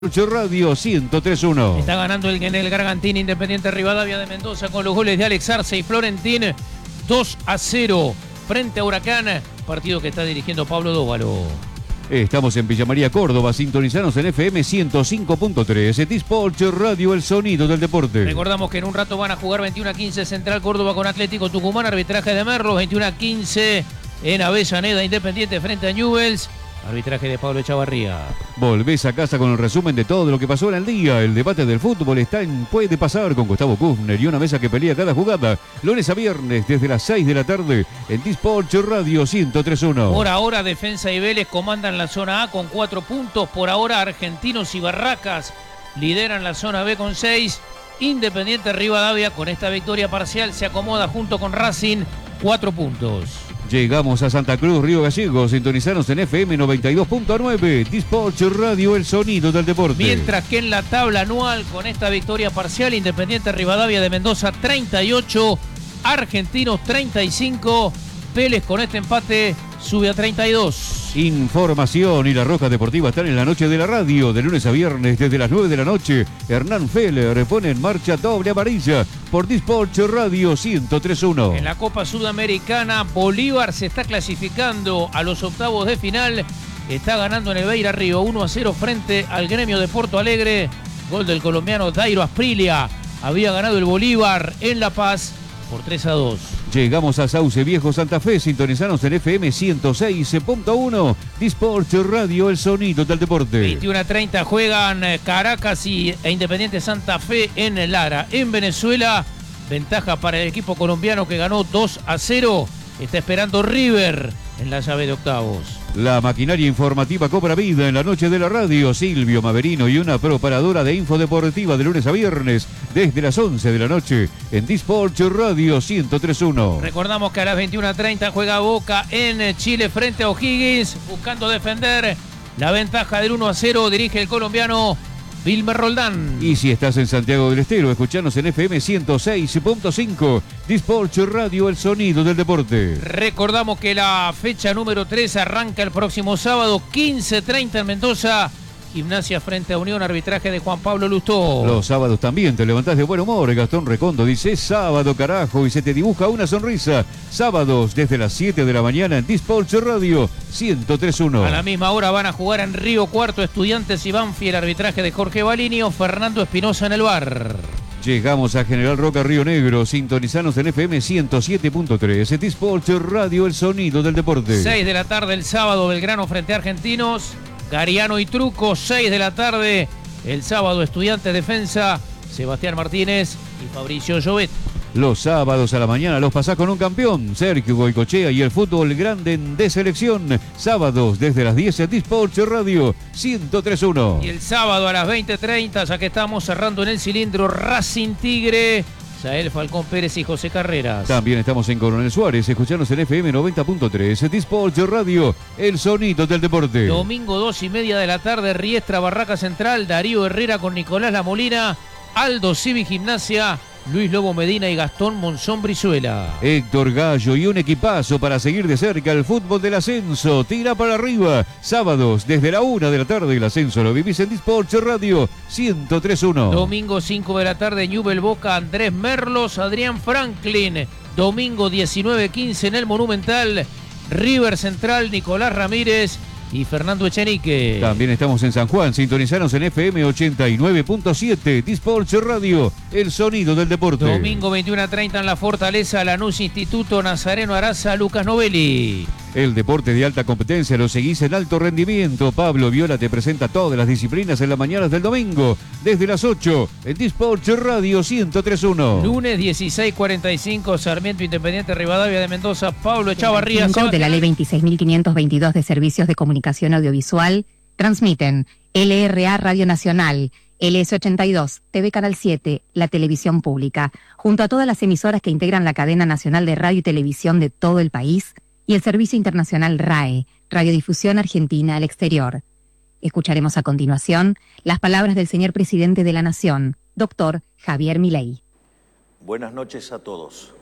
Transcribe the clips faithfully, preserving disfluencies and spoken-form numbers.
Radio ciento tres punto uno. Está ganando el, en el Gargantín Independiente Rivadavia de Mendoza con los goles de Alex Arce y Florentín. dos a cero frente a Huracán. Partido que está dirigiendo Pablo Dóvalo. Estamos en Villa María, Córdoba. Sintonizanos en F M ciento cinco punto tres. Disport Radio, el sonido del deporte. Recordamos que en un rato van a jugar veintiuno a quince Central Córdoba con Atlético Tucumán. Arbitraje de Merlo. veintiuno a quince en Avellaneda Independiente frente a Newell's. Arbitraje de Pablo Echavarría. Volvés a casa con el resumen de todo lo que pasó en el día. El debate del fútbol está en Puede Pasar con Gustavo Kufner y una mesa que pelea cada jugada. Lunes a viernes desde las seis de la tarde en Disport Radio ciento tres punto uno. Por ahora Defensa y Vélez comandan la zona A con cuatro puntos. Por ahora Argentinos y Barracas lideran la zona B con seis. Independiente Rivadavia con esta victoria parcial se acomoda junto con Racing, cuatro puntos. Llegamos a Santa Cruz, Río Gallegos. Sintonizanos en F M noventa y dos punto nueve. Disport Radio, el sonido del deporte. Mientras que en la tabla anual, con esta victoria parcial, Independiente Rivadavia de Mendoza treinta y ocho, Argentinos treinta y cinco, Vélez con este empate sube a treinta y dos. Información y la Roja Deportiva están en la noche de la radio, de lunes a viernes desde las nueve de la noche. Hernán Feller pone en marcha doble amarilla por Disport Radio ciento tres punto uno. En la Copa Sudamericana, Bolívar se está clasificando a los octavos de final. Está ganando en el Beira Río uno a cero frente al Gremio de Porto Alegre. Gol del colombiano Dairo Asprilla. Había ganado el Bolívar en La Paz por tres a dos. Llegamos a Sauce Viejo, Santa Fe. Sintonizanos en F M ciento seis punto uno. Disport Radio, el sonido del deporte. veintiuno a treinta juegan Caracas y, e Independiente Santa Fe en Lara. En Venezuela, ventaja para el equipo colombiano que ganó dos a cero. Está esperando River en la llave de octavos. La maquinaria informativa cobra vida en la noche de la radio. Silvio Maverino y una preparadora de info deportiva de lunes a viernes desde las once de la noche en Disport Radio ciento tres punto uno. Recordamos que a las veintiuno a treinta juega Boca en Chile frente a O'Higgins, buscando defender la ventaja del uno a cero. Dirige el colombiano Wilmer Roldán. Y si estás en Santiago del Estero, escuchanos en F M ciento seis punto cinco. Disport Radio, el sonido del deporte. Recordamos que la fecha número tres arranca el próximo sábado, quince treinta en Mendoza. Gimnasia frente a Unión, arbitraje de Juan Pablo Lustó. Los sábados también te levantás de buen humor. Gastón Recondo dice sábado, carajo, y se te dibuja una sonrisa. Sábados desde las siete de la mañana en Disport Radio ciento tres punto uno. A la misma hora van a jugar en Río Cuarto Estudiantes y Banfield, arbitraje de Jorge Balinio, Fernando Espinosa en el bar. Llegamos a General Roca, Río Negro. Sintonizanos en F M ciento siete punto tres. Disport Radio, el sonido del deporte. seis de la tarde el sábado, Belgrano frente a Argentinos. Gariano y Truco, seis de la tarde. El sábado, Estudiantes Defensa, Sebastián Martínez y Fabricio Llobet. Los sábados a la mañana los pasás con un campeón, Sergio Goicochea, y el fútbol grande de selección. Sábados desde las diez en Disport Radio ciento tres punto uno. Y el sábado a las veinte treinta, ya que estamos cerrando en el cilindro, Racing Tigre, Sael Falcón Pérez y José Carreras. También estamos en Coronel Suárez. Escuchanos en F M noventa punto tres. Disport Radio, el sonido del deporte. Domingo dos y media de la tarde, Riestra Barraca Central, Darío Herrera con Nicolás La Molina, Aldo Civi Gimnasia, Luis Lobo Medina y Gastón Monzón Brizuela. Héctor Gallo y un equipazo para seguir de cerca el fútbol del ascenso. Tira para arriba. Sábados desde la una de la tarde el ascenso lo vivís en Disport Radio ciento tres punto uno. Domingo cinco de la tarde, Newell Boca, Andrés Merlos, Adrián Franklin. Domingo diecinueve quince en el Monumental, River Central, Nicolás Ramírez y Fernando Echenique. También estamos en San Juan. Sintonizanos en F M ochenta y nueve punto siete. Disport Radio, el sonido del deporte. Domingo veintiuno a treinta en la Fortaleza, Lanús Instituto, Nazareno Araza, Lucas Novelli. El deporte de alta competencia lo seguís en alto rendimiento. Pablo Viola te presenta todas las disciplinas en las mañanas del domingo, desde las ocho, en Disport Radio ciento tres punto uno. Lunes dieciséis cuarenta y cinco, Sarmiento Independiente Rivadavia de Mendoza, Pablo Echavarría. De la Ley veintiséis mil quinientos veintidós de Servicios de Comunicación Audiovisual, transmiten L R A Radio Nacional, L S ochenta y dos, T V Canal siete, la televisión pública, junto a todas las emisoras que integran la cadena nacional de radio y televisión de todo el país, y el Servicio Internacional R A E, Radiodifusión Argentina al Exterior. Escucharemos a continuación las palabras del señor presidente de la Nación, doctor Javier Milei. Buenas noches a todos.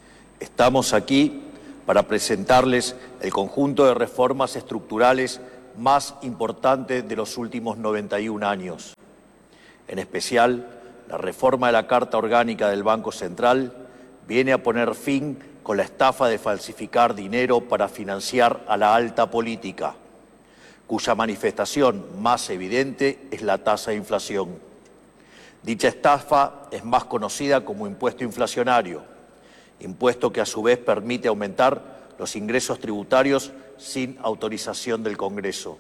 Estamos aquí para presentarles el conjunto de reformas estructurales más importante de los últimos noventa y un años. En especial, la reforma de la Carta Orgánica del Banco Central viene a poner fin con la estafa de falsificar dinero para financiar a la alta política, cuya manifestación más evidente es la tasa de inflación. Dicha estafa es más conocida como impuesto inflacionario, impuesto que a su vez permite aumentar los ingresos tributarios sin autorización del Congreso.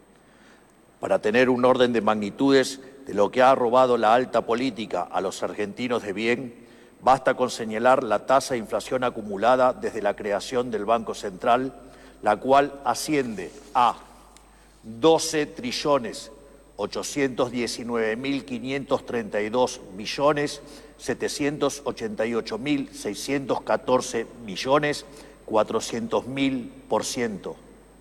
Para tener un orden de magnitudes de lo que ha robado la alta política a los argentinos de bien, basta con señalar la tasa de inflación acumulada desde la creación del Banco Central, la cual asciende a doce trillones ochocientos diecinueve mil quinientos treinta y dos billones setecientos ochenta y ocho mil seiscientos catorce millones cuatrocientos mil por ciento.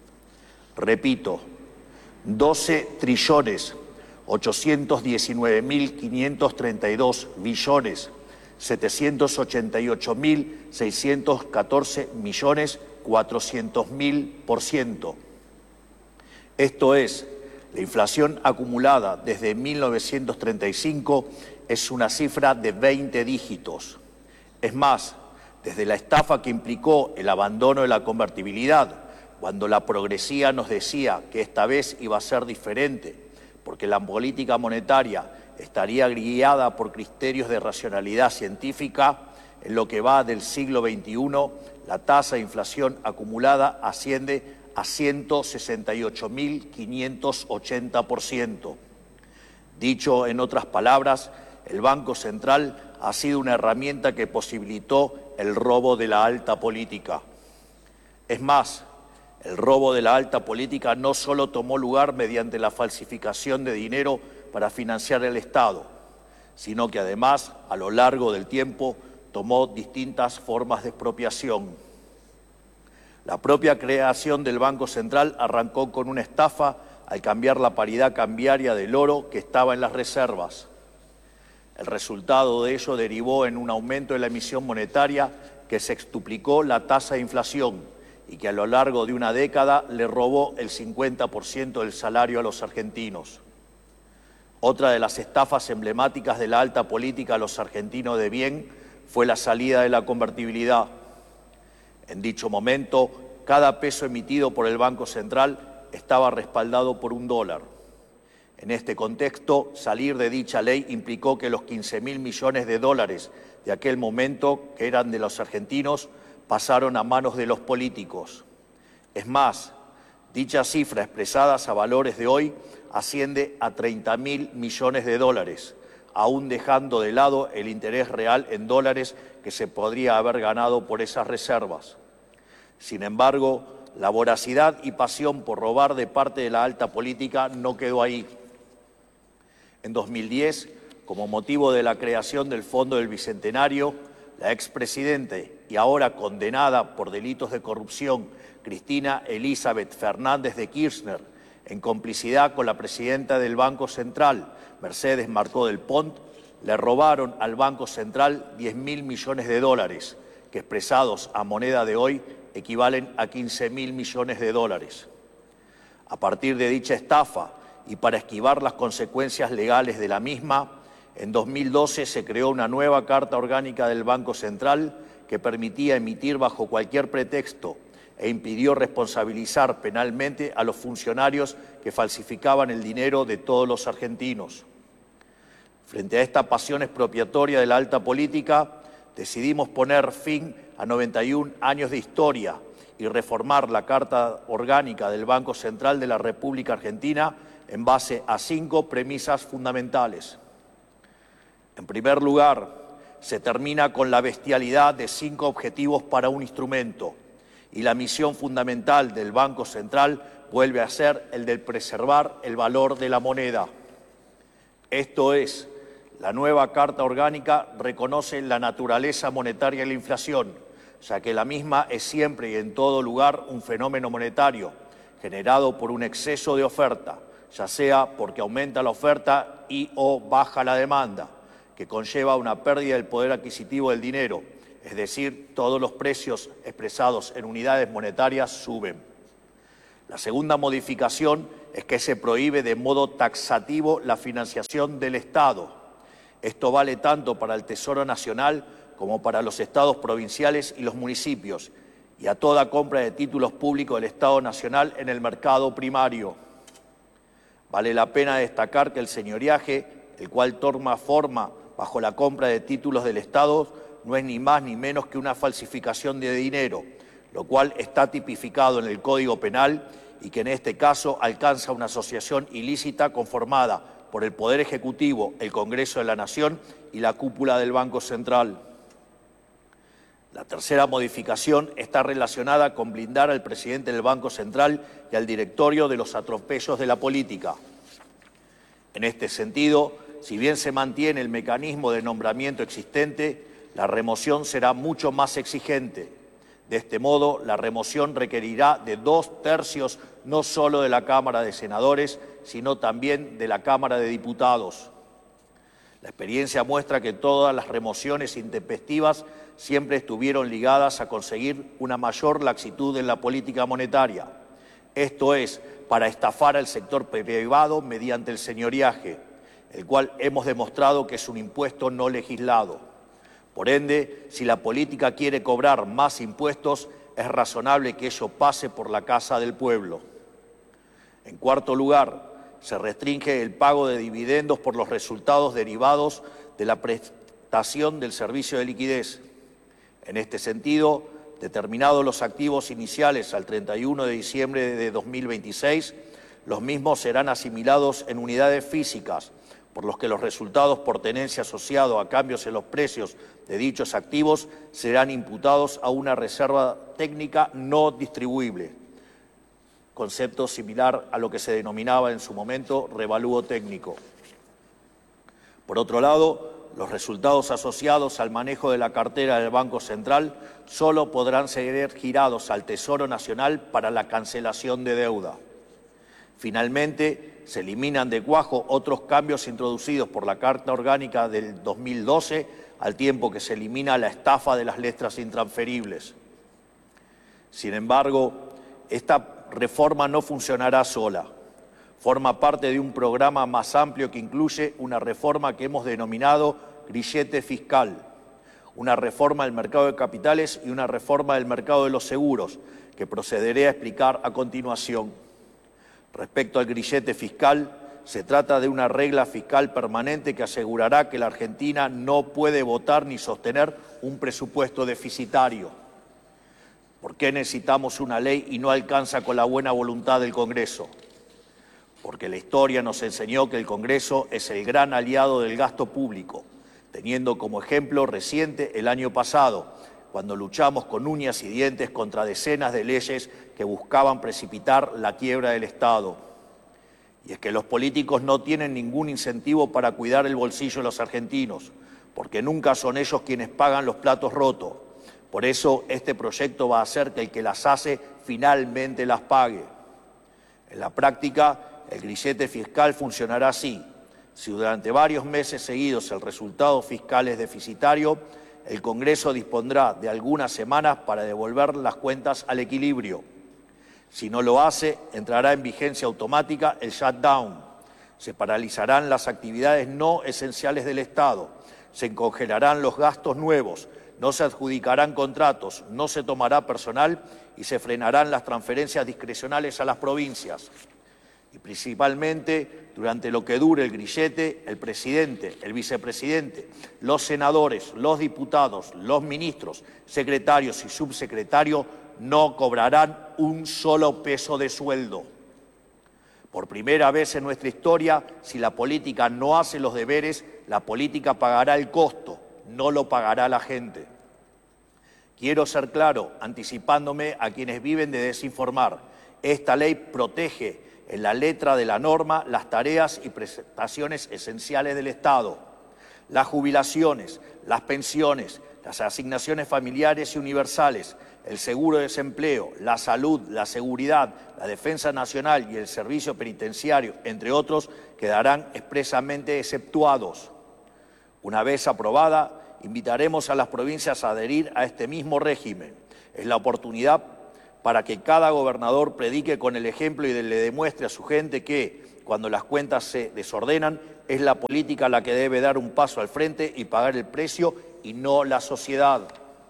Repito, doce trillones ochocientos diecinueve mil quinientos treinta y dos billones setecientos ochenta y ocho mil seiscientos catorce millones cuatrocientos mil por ciento. Esto es, la inflación acumulada desde mil novecientos treinta y cinco es una cifra de veinte dígitos. Es más, desde la estafa que implicó el abandono de la convertibilidad, cuando la progresía nos decía que esta vez iba a ser diferente, porque la política monetaria estaría guiada por criterios de racionalidad científica, en lo que va del siglo veintiuno, la tasa de inflación acumulada asciende a ciento sesenta y ocho mil quinientos ochenta por ciento. Dicho en otras palabras, el Banco Central ha sido una herramienta que posibilitó el robo de la alta política. Es más, el robo de la alta política no solo tomó lugar mediante la falsificación de dinero para financiar el Estado, sino que además, a lo largo del tiempo, tomó distintas formas de expropiación. La propia creación del Banco Central arrancó con una estafa al cambiar la paridad cambiaria del oro que estaba en las reservas. El resultado de ello derivó en un aumento de la emisión monetaria que sextuplicó la tasa de inflación y que a lo largo de una década le robó el cincuenta por ciento del salario a los argentinos. Otra de las estafas emblemáticas de la alta política a los argentinos de bien fue la salida de la convertibilidad. En dicho momento, cada peso emitido por el Banco Central estaba respaldado por un dólar. En este contexto, salir de dicha ley implicó que los quince mil millones de dólares de aquel momento, que eran de los argentinos, pasaron a manos de los políticos. Es más, dicha cifra expresada a valores de hoy asciende a treinta mil millones de dólares, aún dejando de lado el interés real en dólares que se podría haber ganado por esas reservas. Sin embargo, la voracidad y pasión por robar de parte de la alta política no quedó ahí. En dos mil diez, como motivo de la creación del Fondo del Bicentenario, la expresidenta y ahora condenada por delitos de corrupción, Cristina Elizabeth Fernández de Kirchner, en complicidad con la presidenta del Banco Central, Mercedes Marcó del Pont, le robaron al Banco Central diez mil millones de dólares, que expresados a moneda de hoy equivalen a quince mil millones de dólares. A partir de dicha estafa y para esquivar las consecuencias legales de la misma, en dos mil doce se creó una nueva Carta Orgánica del Banco Central que permitía emitir bajo cualquier pretexto e impidió responsabilizar penalmente a los funcionarios que falsificaban el dinero de todos los argentinos. Frente a esta pasión expropiatoria de la alta política, decidimos poner fin a noventa y un años de historia y reformar la Carta Orgánica del Banco Central de la República Argentina en base a cinco premisas fundamentales. En primer lugar, se termina con la bestialidad de cinco objetivos para un instrumento y la misión fundamental del Banco Central vuelve a ser el de preservar el valor de la moneda. Esto es, la nueva Carta Orgánica reconoce la naturaleza monetaria de la inflación, ya que la misma es siempre y en todo lugar un fenómeno monetario generado por un exceso de oferta, ya sea porque aumenta la oferta y o baja la demanda, que conlleva una pérdida del poder adquisitivo del dinero, es decir, todos los precios expresados en unidades monetarias suben. La segunda modificación es que se prohíbe de modo taxativo la financiación del Estado. Esto vale tanto para el Tesoro Nacional como para los estados provinciales y los municipios, y a toda compra de títulos públicos del Estado Nacional en el mercado primario. Vale la pena destacar que el señoriaje, el cual toma forma bajo la compra de títulos del Estado, no es ni más ni menos que una falsificación de dinero, lo cual está tipificado en el Código Penal y que en este caso alcanza una asociación ilícita conformada por el Poder Ejecutivo, el Congreso de la Nación y la cúpula del Banco Central. La tercera modificación está relacionada con blindar al presidente del Banco Central y al directorio de los atropellos de la política. En este sentido, si bien se mantiene el mecanismo de nombramiento existente, la remoción será mucho más exigente. De este modo, la remoción requerirá de dos tercios no solo de la Cámara de Senadores, sino también de la Cámara de Diputados. La experiencia muestra que todas las remociones intempestivas siempre estuvieron ligadas a conseguir una mayor laxitud en la política monetaria. Esto es, para estafar al sector privado mediante el señoriaje, el cual hemos demostrado que es un impuesto no legislado. Por ende, si la política quiere cobrar más impuestos, es razonable que ello pase por la casa del pueblo. En cuarto lugar, se restringe el pago de dividendos por los resultados derivados de la prestación del servicio de liquidez. En este sentido, determinados los activos iniciales al treinta y uno de diciembre de dos mil veintiséis, los mismos serán asimilados en unidades físicas, por los que los resultados por tenencia asociados a cambios en los precios de dichos activos serán imputados a una reserva técnica no distribuible, concepto similar a lo que se denominaba en su momento revalúo técnico. Por otro lado, los resultados asociados al manejo de la cartera del Banco Central solo podrán ser girados al Tesoro Nacional para la cancelación de deuda. Finalmente, se eliminan de cuajo otros cambios introducidos por la Carta Orgánica del dos mil doce, al tiempo que se elimina la estafa de las letras intransferibles. Sin embargo, esta reforma no funcionará sola. Forma parte de un programa más amplio que incluye una reforma que hemos denominado grillete fiscal, una reforma del mercado de capitales y una reforma del mercado de los seguros, que procederé a explicar a continuación. Respecto al grillete fiscal, se trata de una regla fiscal permanente que asegurará que la Argentina no puede votar ni sostener un presupuesto deficitario. ¿Por qué necesitamos una ley y no alcanza con la buena voluntad del Congreso? Porque la historia nos enseñó que el Congreso es el gran aliado del gasto público, teniendo como ejemplo reciente el año pasado, cuando luchamos con uñas y dientes contra decenas de leyes que buscaban precipitar la quiebra del Estado. Y es que los políticos no tienen ningún incentivo para cuidar el bolsillo de los argentinos, porque nunca son ellos quienes pagan los platos rotos. Por eso este proyecto va a hacer que el que las hace finalmente las pague. En la práctica, el grillete fiscal funcionará así. Si durante varios meses seguidos el resultado fiscal es deficitario, el Congreso dispondrá de algunas semanas para devolver las cuentas al equilibrio. Si no lo hace, entrará en vigencia automática el shutdown. Se paralizarán las actividades no esenciales del Estado, se congelarán los gastos nuevos, no se adjudicarán contratos, no se tomará personal y se frenarán las transferencias discrecionales a las provincias. Y principalmente, durante lo que dure el grillete, el presidente, el vicepresidente, los senadores, los diputados, los ministros, secretarios y subsecretarios no cobrarán un solo peso de sueldo. Por primera vez en nuestra historia, si la política no hace los deberes, la política pagará el costo, no lo pagará la gente. Quiero ser claro, anticipándome a quienes viven de desinformar. Esta ley protege en la letra de la norma las tareas y prestaciones esenciales del Estado, las jubilaciones, las pensiones, las asignaciones familiares y universales, el seguro de desempleo, la salud, la seguridad, la defensa nacional y el servicio penitenciario, entre otros, quedarán expresamente exceptuados. Una vez aprobada, invitaremos a las provincias a adherir a este mismo régimen. Es la oportunidad para que cada gobernador predique con el ejemplo y le demuestre a su gente que, cuando las cuentas se desordenan, es la política la que debe dar un paso al frente y pagar el precio y no la sociedad.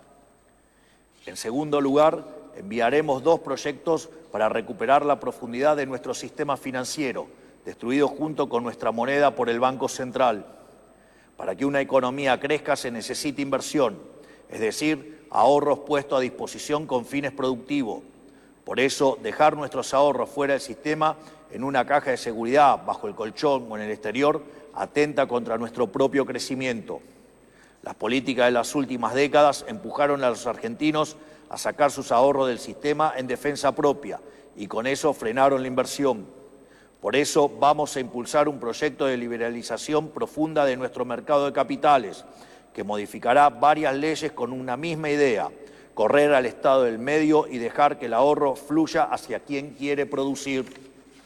En segundo lugar, enviaremos dos proyectos para recuperar la profundidad de nuestro sistema financiero, destruido junto con nuestra moneda por el Banco Central. Para que una economía crezca se necesita inversión, es decir, ahorros puestos a disposición con fines productivos. Por eso, dejar nuestros ahorros fuera del sistema, en una caja de seguridad, bajo el colchón o en el exterior, atenta contra nuestro propio crecimiento. Las políticas de las últimas décadas empujaron a los argentinos a sacar sus ahorros del sistema en defensa propia y con eso frenaron la inversión. Por eso vamos a impulsar un proyecto de liberalización profunda de nuestro mercado de capitales, que modificará varias leyes con una misma idea: correr al Estado del medio y dejar que el ahorro fluya hacia quien quiere producir.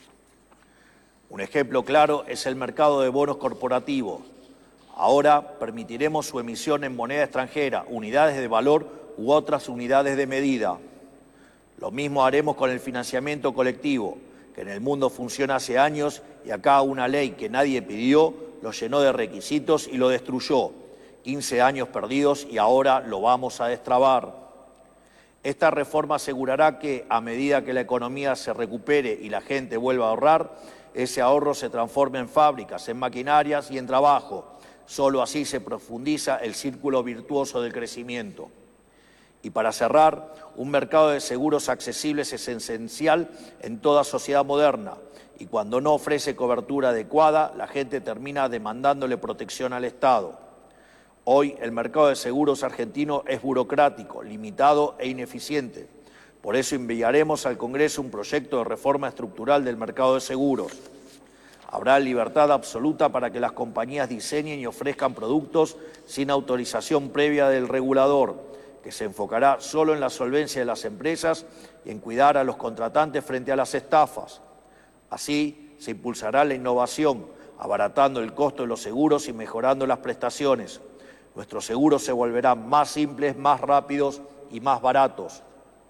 Un ejemplo claro es el mercado de bonos corporativos. Ahora permitiremos su emisión en moneda extranjera, unidades de valor u otras unidades de medida. Lo mismo haremos con el financiamiento colectivo, que en el mundo funciona hace años y acá una ley que nadie pidió lo llenó de requisitos y lo destruyó. quince años perdidos y ahora lo vamos a destrabar. Esta reforma asegurará que, a medida que la economía se recupere y la gente vuelva a ahorrar, ese ahorro se transforme en fábricas, en maquinarias y en trabajo. Solo así se profundiza el círculo virtuoso del crecimiento. Y para cerrar, un mercado de seguros accesibles es esencial en toda sociedad moderna. Y cuando no ofrece cobertura adecuada, la gente termina demandándole protección al Estado. Hoy el mercado de seguros argentino es burocrático, limitado e ineficiente. Por eso enviaremos al Congreso un proyecto de reforma estructural del mercado de seguros. Habrá libertad absoluta para que las compañías diseñen y ofrezcan productos sin autorización previa del regulador, que se enfocará solo en la solvencia de las empresas y en cuidar a los contratantes frente a las estafas. Así se impulsará la innovación, abaratando el costo de los seguros y mejorando las prestaciones. Nuestros seguros se volverán más simples, más rápidos y más baratos.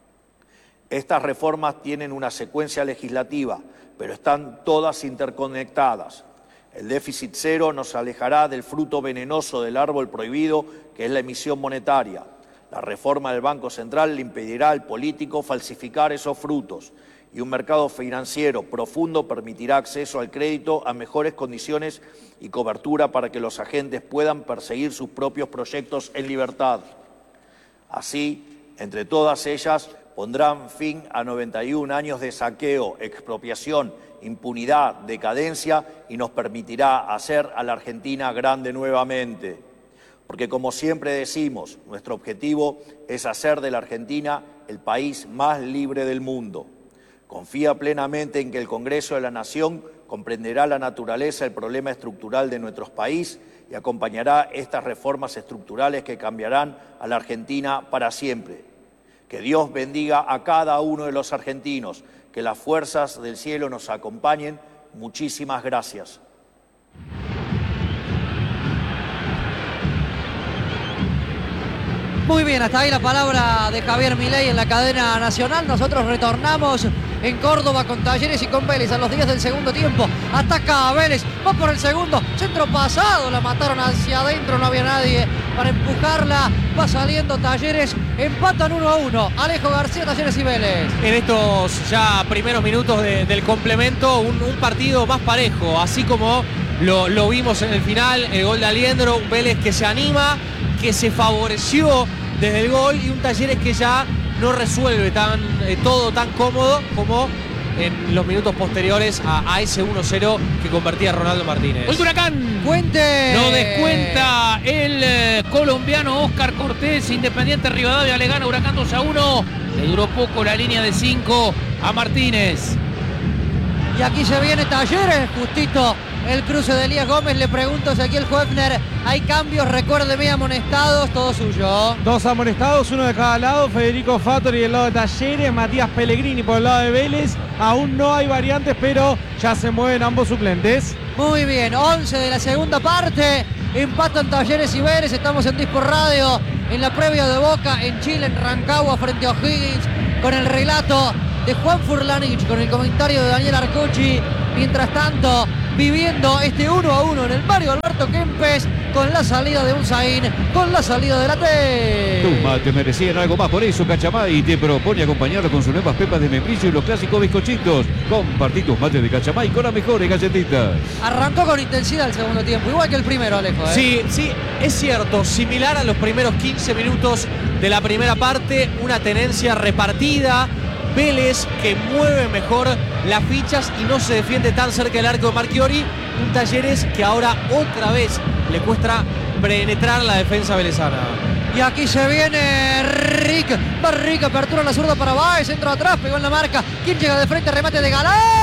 Estas reformas tienen una secuencia legislativa, pero están todas interconectadas. El déficit cero nos alejará del fruto venenoso del árbol prohibido, que es la emisión monetaria. La reforma del Banco Central le impedirá al político falsificar esos frutos. Y un mercado financiero profundo permitirá acceso al crédito a mejores condiciones y cobertura para que los agentes puedan perseguir sus propios proyectos en libertad. Así, entre todas ellas, pondrán fin a noventa y un años de saqueo, expropiación, impunidad, decadencia y nos permitirá hacer a la Argentina grande nuevamente. Porque, como siempre decimos, nuestro objetivo es hacer de la Argentina el país más libre del mundo. Confía plenamente en que el Congreso de la Nación comprenderá la naturaleza del problema estructural de nuestro país y acompañará estas reformas estructurales que cambiarán a la Argentina para siempre. Que Dios bendiga a cada uno de los argentinos, que las fuerzas del cielo nos acompañen. Muchísimas gracias. Muy bien, hasta ahí la palabra de Javier Milei en la cadena nacional. Nosotros retornamos en Córdoba con Talleres y con Vélez a los diez del segundo tiempo. Ataca a Vélez, va por el segundo, centro pasado, la mataron hacia adentro, no había nadie para empujarla. Va saliendo Talleres, empatan uno a uno. Alejo García, Talleres y Vélez. En estos ya primeros minutos de, del complemento, un, un partido más parejo, así como lo, lo vimos en el final, el gol de Aliendro, un Vélez que se anima, que se favoreció desde el gol, y un Talleres que ya no resuelve tan, eh, todo tan cómodo como en los minutos posteriores a, a ese uno cero que convertía Ronaldo Martínez. ¡Gol de Huracán! ¡Cuente! Lo descuenta el eh, colombiano Oscar Cortés. Independiente Rivadavia le gana Huracán dos a uno. Le duró poco la línea de cinco a Martínez. Y aquí se viene Talleres, justito el cruce de Elías Gómez. Le pregunto a Ezequiel Hoefner, ¿hay cambios? Recuérdeme, amonestados, todo suyo. Dos amonestados, uno de cada lado. Federico Fattori del lado de Talleres, Matías Pellegrini por el lado de Vélez. Aún no hay variantes, pero ya se mueven ambos suplentes. Muy bien, once de la segunda parte. Empatan Talleres y Vélez. Estamos en Disco Radio, en la previa de Boca en Chile, en Rancagua, frente a O'Higgins. con el relato de Juan Furlanich, con el comentario de Daniel Arcucci. Mientras tanto, viviendo este uno a uno en el Mario Alberto Kempes, con la salida de Unzaín, con la salida de la T. Tus mates merecían algo más, por eso Cachamay te propone acompañarlo con sus nuevas pepas de membrillo y los clásicos bizcochitos. Compartí tus mates de Cachamay con las mejores galletitas. Arrancó con intensidad el segundo tiempo, igual que el primero, Alejo, ¿eh? Sí, sí, es cierto, similar a los primeros quince minutos de la primera parte, una tenencia repartida. Vélez que mueve mejor las fichas y no se defiende tan cerca del arco de Marchiori. Un Talleres que ahora otra vez le cuesta penetrar la defensa velezana. Y aquí se viene Rick. Va Rick, apertura en la zurda para Baez. Centro atrás, pegó en la marca. ¿Quién llega de frente? Remate de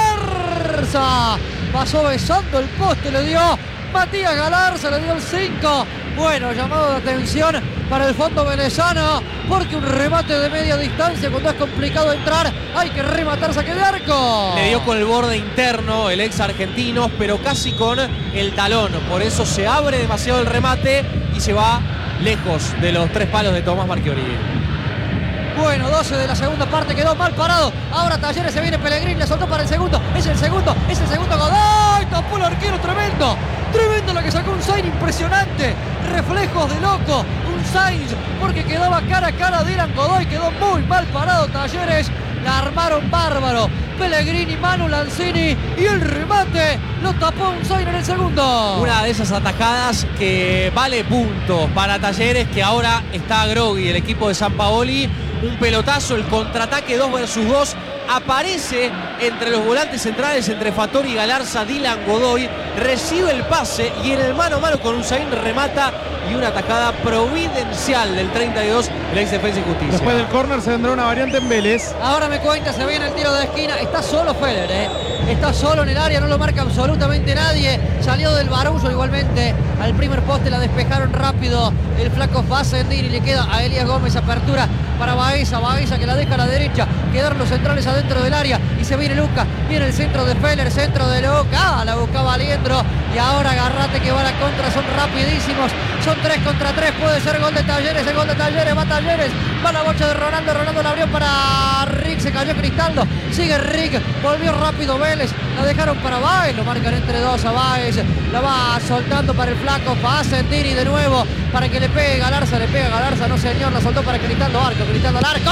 Galarza. Pasó besando el poste, le dio Matías Galarza, le dio el cinco. Bueno, llamado de atención para el fondo velezano, porque un remate de media distancia, cuando es complicado entrar, hay que rematar saque de arco. Le dio con el borde interno el ex argentino, pero casi con el talón. Por eso se abre demasiado el remate y se va lejos de los tres palos de Tomás Marchiori. Bueno, doce de la segunda parte, quedó mal parado. Ahora Talleres, se viene Pellegrini, le soltó para el segundo. Es el segundo, es el segundo. Godoy, tapó el arquero, tremendo. Tremendo lo que sacó Unzaín, impresionante. Reflejos de loco, Unzaín, porque quedaba cara a cara Dylan Godoy. Quedó muy mal parado Talleres. La armaron bárbaro. Pellegrini, Manu Lanzini y el remate lo tapó Unzaín en el segundo. Una de esas atajadas que vale puntos para Talleres, que ahora está groggy el equipo de Sampaoli. Un pelotazo, el contraataque dos versus dos. Aparece entre los volantes centrales, entre Fattori y Galarza, Dylan Godoy. Recibe el pase y en el mano a mano con Unzaín remata. Y una atajada providencial del treinta y dos, el ex Defensa y Justicia. Después del córner se vendrá una variante en Vélez. Ahora me cuenta, se viene el tiro de esquina. Está solo Feller, ¿eh? Está solo en el área, no lo marca absolutamente nadie. Salió del Barullo igualmente. Al primer poste la despejaron rápido. El flaco Facendini, le queda a Elías Gómez apertura para Baeza. Baeza que la deja a la derecha. Quedaron los centrales adentro del área. Y se viene Lucas. Viene el centro de Feller, centro de Lucas. Ah, la buscaba Aliendro. Y ahora Garrate que va a la contra. Son rapidísimos. Son tres contra tres. Puede ser gol de Talleres. El gol de Talleres. Va Talleres. Va la bocha de Ronaldo. Ronaldo la abrió para Rick. Se cayó Cristaldo. Sigue Rick. Volvió rápido Vélez. La dejaron para Baez. Lo marcan entre dos a Baez. La va soltando para el flaco Facendini de nuevo. Para que le pegue Galarza. Le pega Galarza. No señor. La soltó para Cristaldo. Arco. Cristaldo al arco.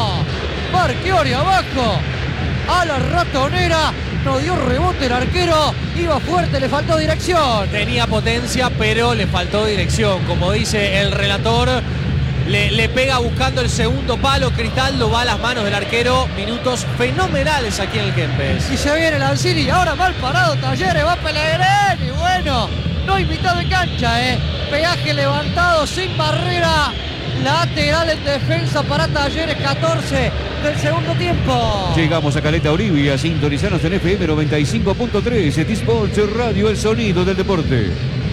Marchiori abajo. A la ratonera. No dio rebote el arquero. Iba fuerte. Le faltó dirección. Tenía potencia, pero le faltó dirección. Como dice el relator, le, le pega buscando el segundo palo. Cristaldo va a las manos del arquero. Minutos fenomenales aquí en el Kempes. Y se viene Lanzini. Ahora mal parado Talleres. Va Pellegrini. Bueno, no hay mitad de cancha, ¿eh? Peaje levantado sin barrera. Lateral en defensa para Talleres, catorce del segundo tiempo. Llegamos a Caleta Olivia, sintonizanos en F M noventa y cinco punto tres, T-Sports Radio, el sonido del deporte.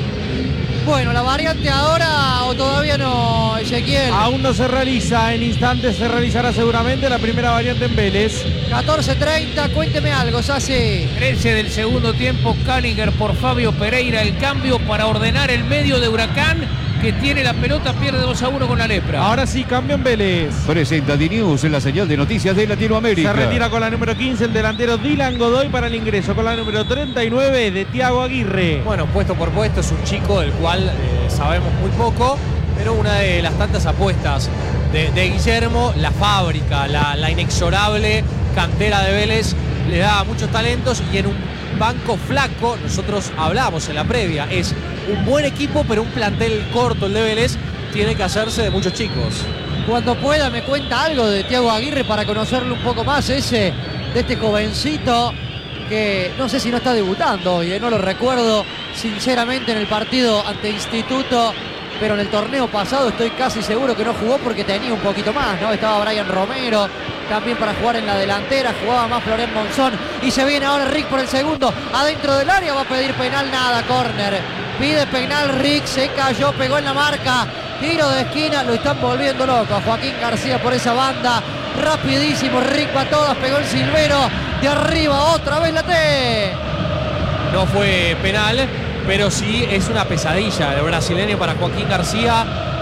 Bueno, la variante ahora o todavía no, Ezequiel. Aún no se realiza, en instantes se realizará seguramente la primera variante en Vélez. catorce treinta, cuénteme algo, Sassi. trece del segundo tiempo, Callinger por Fabio Pereira, el cambio para ordenar el medio de Huracán, que tiene la pelota, pierde dos a uno con la Lepra. Ahora sí, cambio en Vélez. Presenta D-News en la señal de noticias de Latinoamérica. Se retira con la número quince el delantero Dylan Godoy para el ingreso con la número treinta y nueve de Thiago Aguirre. Bueno, puesto por puesto, es un chico del cual eh, sabemos muy poco, pero una de las tantas apuestas de, de Guillermo, la fábrica, la, la inexorable cantera de Vélez, le da muchos talentos y en un banco flaco, nosotros hablábamos en la previa, es un buen equipo, pero un plantel corto el de Vélez, tiene que hacerse de muchos chicos. Cuando pueda me cuenta algo de Thiago Aguirre para conocerlo un poco más, ese de este jovencito que no sé si no está debutando hoy, ¿eh? No lo recuerdo sinceramente en el partido ante Instituto, pero en el torneo pasado estoy casi seguro que no jugó porque tenía un poquito más, ¿no? Estaba Brian Romero también para jugar en la delantera, jugaba más Florent Monzón y se viene ahora Rick por el segundo, adentro del área, va a pedir penal, nada, córner, pide penal Rick, se cayó, pegó en la marca, tiro de esquina, lo están volviendo loco a Joaquín García por esa banda, rapidísimo, Rick va a todas, pegó el silbero, de arriba otra vez la T. No fue penal, pero sí es una pesadilla el brasileño para Joaquín García.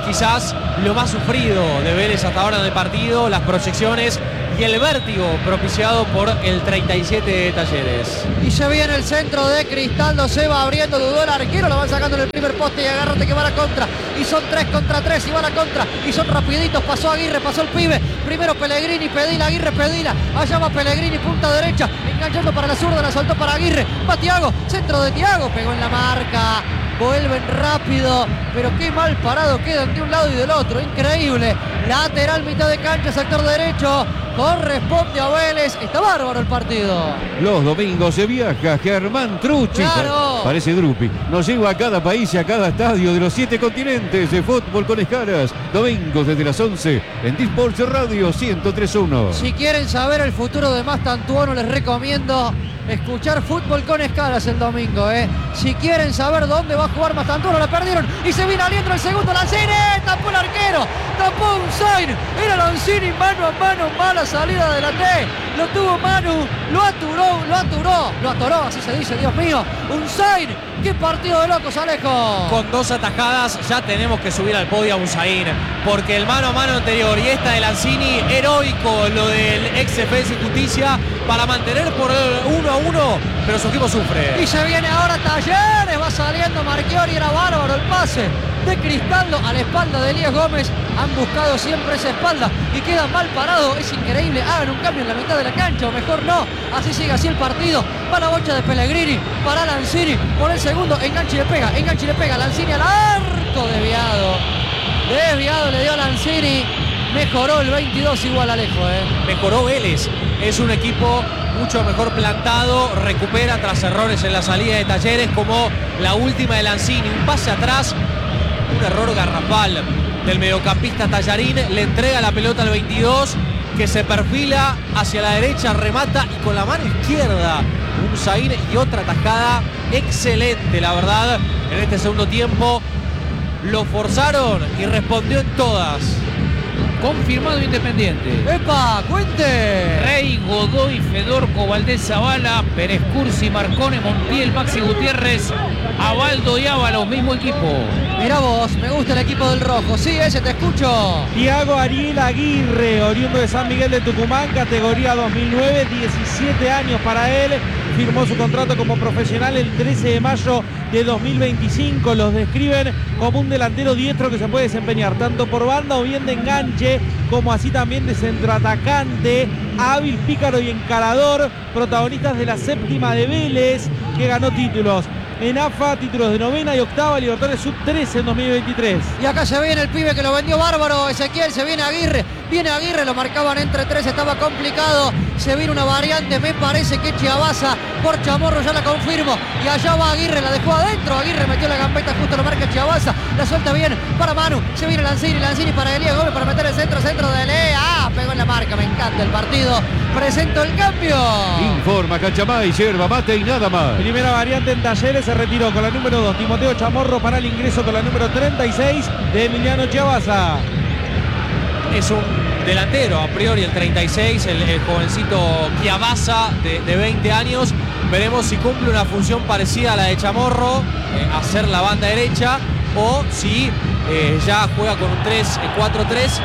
quizás lo más sufrido de Vélez hasta ahora en el partido, las proyecciones y el vértigo propiciado por el treinta y siete de Talleres. Y se viene el centro de Cristaldo, se va abriendo, dudó el arquero, lo van sacando en el primer poste y agárrate que va a la contra. Y son tres contra tres y va a la contra. Y son rapiditos, pasó Aguirre, pasó el pibe. Primero Pellegrini, Pedila, Aguirre, Pedila. Allá va Pellegrini, punta derecha, enganchando para la zurda, la soltó para Aguirre. Va Thiago, centro de Thiago, pegó en la marca. Vuelven rápido, pero qué mal parado quedan de un lado y del otro, increíble. Lateral, mitad de cancha, sector derecho, corresponde a Vélez. Está bárbaro el partido. Los domingos se viaja Germán Trucci. Claro. Parece Drupi. Nos lleva a cada país y a cada estadio de los siete continentes de fútbol con escalas. Domingos desde las once en Disports Radio ciento tres punto uno. Si quieren saber el futuro de Mastantuono, les recomiendo escuchar Fútbol con Escalas el domingo, ¿eh? Si quieren saber dónde va a jugar Mastantuono, la perdieron y se viene aliento el segundo. Lanzini, tapó el arquero, tapó un Zain. Era Lanzini, mano a mano, mala salida de la T. Lo tuvo Manu, lo aturó, lo aturó, lo atoró, así se dice, Dios mío. Un Zain, qué partido de locos, Alejo. Con dos atajadas ya tenemos que subir al podio a un Zain, porque el mano a mano anterior y esta de Lanzini, heroico lo del ex Defensa y Justicia para mantener por el uno a uno, pero su equipo sufre. Y se viene ahora Talleres, va saliendo Marchiori, era bárbaro el pase de Cristaldo a la espalda de Elías Gómez. Han buscado siempre esa espalda y queda mal parado, es increíble. Hagan un cambio en la mitad de la cancha, o mejor no. Así sigue así el partido. Para la bocha de Pellegrini, para Lanzini, por el segundo, enganche y le pega, enganche y le pega, Lanzini al arco, desviado. Desviado le dio a Lanzini. Mejoró el veintidós igual, Alejo, ¿eh? Mejoró Vélez, es un equipo mucho mejor plantado, recupera tras errores en la salida de Talleres, como la última de Lanzini, un pase atrás, un error garrafal del mediocampista Tallarín, le entrega la pelota al veintidós, que se perfila hacia la derecha, remata y con la mano izquierda un Zain y otra tajada excelente, la verdad, en este segundo tiempo. Lo forzaron y respondió en todas. Confirmado Independiente. ¡Epa! ¡Cuente! Rey, Godoy, Fedorco, Valdés Zavala, Pérez Cursi, Marcone, Montiel, Maxi Gutiérrez, Abaldo y Ábalos, mismo equipo. Mirá vos, me gusta el equipo del rojo. Sí, ese te escucho. Thiago Ariel Aguirre, oriundo de San Miguel de Tucumán, categoría dos mil nueve, diecisiete años para él. Firmó su contrato como profesional el trece de mayo de dos mil veinticinco. Los describen como un delantero diestro que se puede desempeñar tanto por banda o bien de enganche, como así también de centroatacante, hábil, pícaro y encarador. Protagonistas de la séptima de Vélez, que ganó títulos en A F A, títulos de novena y octava, Libertadores sub trece en dos mil veintitrés. Y acá se viene el pibe que lo vendió bárbaro, Ezequiel, se viene Aguirre, viene Aguirre, lo marcaban entre tres, estaba complicado, se viene una variante, me parece que Chiabaza por Chamorro, ya la confirmo, y allá va Aguirre, la dejó adentro, Aguirre metió la gambeta, justo lo marca Chiabaza, la suelta bien para Manu, se viene Lanzini, Lanzini para Elías Gómez para meter el centro, centro de Lea, ah, pegó en la marca, me encanta el partido, presento el cambio. Informa Cachamay, yerba mate y nada más. Primera variante en Talleres, se retiró con la número dos Timoteo Chamorro para el ingreso con la número treinta y seis de Emiliano Chiabaza. Es un delantero, a priori el treinta y seis, el, el jovencito Chiabaza de, de veinte años. Veremos si cumple una función parecida a la de Chamorro, eh, hacer la banda derecha, o si eh, ya juega con un tres cuatro tres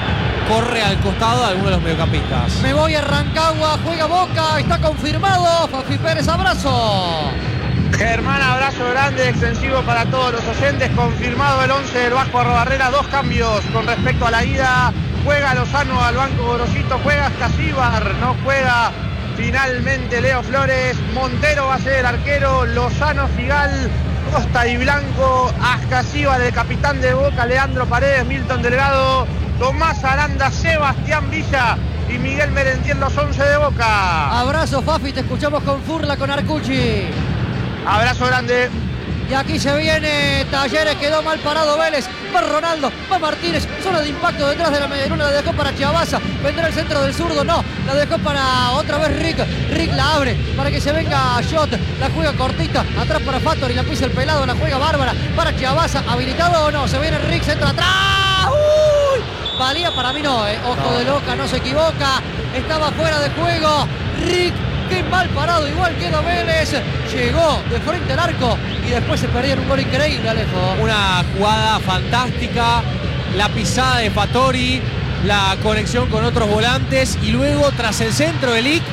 y corre al costado de alguno de los mediocampistas. Me voy a Rancagua, juega Boca, está confirmado, Fafi Pérez, abrazo. Germán, abrazo grande, extensivo para todos los oyentes. Confirmado el once del Vasco Arrobarrera, dos cambios con respecto a la ida. Juega Lozano al banco Gorosito, juega Ascasíbar, no juega finalmente Leo Flores. Montero va a ser el arquero, Lozano, Figal, Costa y Blanco, Ascasíbar, el capitán de Boca, Leandro Paredes, Milton Delgado, Tomás Aranda, Sebastián Villa y Miguel Merentiel, los once de Boca. Abrazo, Fafi, te escuchamos con Furla, con Arcucci. Abrazo grande. Y aquí se viene Talleres, quedó mal parado Vélez, va Ronaldo, va Martínez, zona de impacto detrás de la medialuna, la dejó para Chiabaza, vendrá el centro del zurdo, no, la dejó para otra vez Rick, Rick la abre para que se venga Shot, la juega cortita, atrás para Fattori, la pisa el pelado, la juega Bárbara, para Chiabaza, habilitado o no, se viene Rick, centro atrás, uy, valía para mí no, eh. ojo no. de loca, no se equivoca, estaba fuera de juego, Rick. Qué mal parado, igual queda Vélez. Llegó de frente al arco y después se perdieron un gol increíble, Alejo. Una jugada fantástica la pisada de Fattori, la conexión con otros volantes y luego tras el centro de Lich,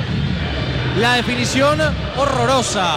la definición horrorosa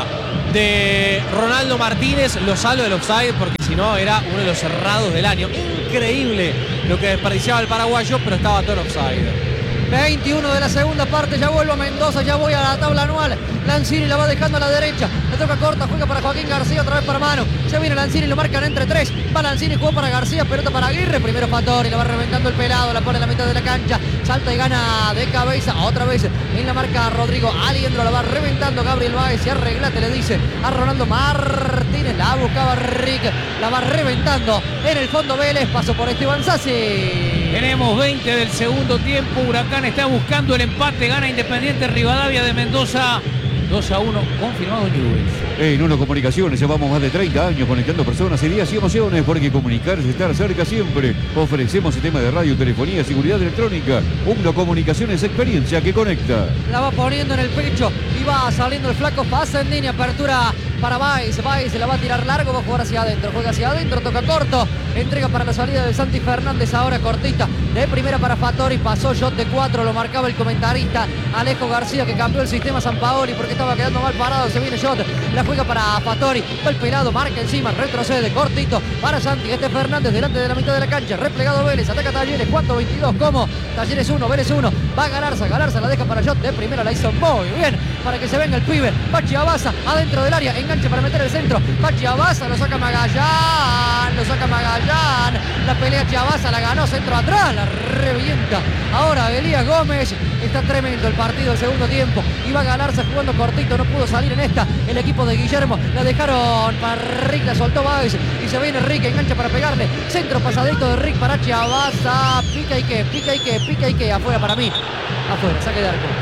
de Ronaldo Martínez. Lo salvo del offside porque si no era uno de los cerrados del año. Increíble lo que desperdiciaba el paraguayo, pero estaba todo en offside. veintiuno de la segunda parte, ya vuelvo a Mendoza, ya voy a la tabla anual. Lanzini la va dejando a la derecha, le toca corta, juega para Joaquín García, otra vez para Manu. Se viene Lanzini, lo marcan entre tres. Va Lanzini, jugó para García, pelota para Aguirre. Primero Fattori, la va reventando el pelado, la pone en la mitad de la cancha. Salta y gana de cabeza, otra vez en la marca Rodrigo Aliendro, la va reventando Gabriel Báez y arreglate, le dice a Ronaldo Martínez. La buscaba Rick, la va reventando en el fondo Vélez, paso por Esteban Sassi. Tenemos veinte del segundo tiempo. Huracán está buscando el empate. Gana Independiente Rivadavia de Mendoza. dos a uno, confirmado Newell's. En Uno Comunicaciones llevamos más de treinta años conectando personas, ideas y emociones, porque comunicarse es estar cerca siempre. Ofrecemos sistemas de radio, telefonía, seguridad electrónica. Uno Comunicaciones, experiencia que conecta. La va poniendo en el pecho y va saliendo el flaco Facendini. Apertura para Báez. Báez se la va a tirar largo, va a jugar hacia adentro. Juega hacia adentro, toca corto. Entrega para la salida de Santi Fernández, ahora cortita. De primera para Fattori, pasó shot de cuatro, lo marcaba el comentarista Alejo García, que cambió el sistema Sampaoli porque estaba quedando mal parado. Se viene shot, la juega para Fattori, va el pelado, marca encima, retrocede, cortito para Santi. Este Fernández delante de la mitad de la cancha, replegado Vélez, ataca Talleres, cuatro veintidós, como Talleres uno, Vélez uno, va Galarza, Galarza la deja para shot, de primera la hizo muy bien, para que se venga el pibe. Pachi Abasa, adentro del área, enganche para meter el centro, Pachi Abasa, lo saca Magallán, lo saca Magallán. La pelea Chiabaza, la ganó centro atrás, la revienta. Ahora Elías Gómez, está tremendo el partido del segundo tiempo. Iba a Galarza jugando cortito, no pudo salir en esta. El equipo de Guillermo, la dejaron para Rick, la soltó Báez y se viene Rick, engancha para pegarle. Centro pasadito de Rick para Chiabaza. Pica y que, pica y que, pica y que. Afuera para mí. Afuera, saque de arco.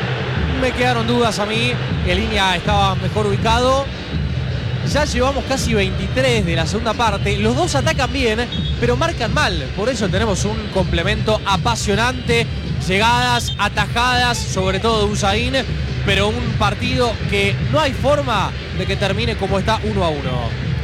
Me quedaron dudas a mí, que línea estaba mejor ubicado. Ya llevamos casi veintitrés de la segunda parte. Los dos atacan bien, pero marcan mal. Por eso tenemos un complemento apasionante. Llegadas, atajadas, sobre todo de Usain. Pero un partido que no hay forma de que termine como está uno a uno.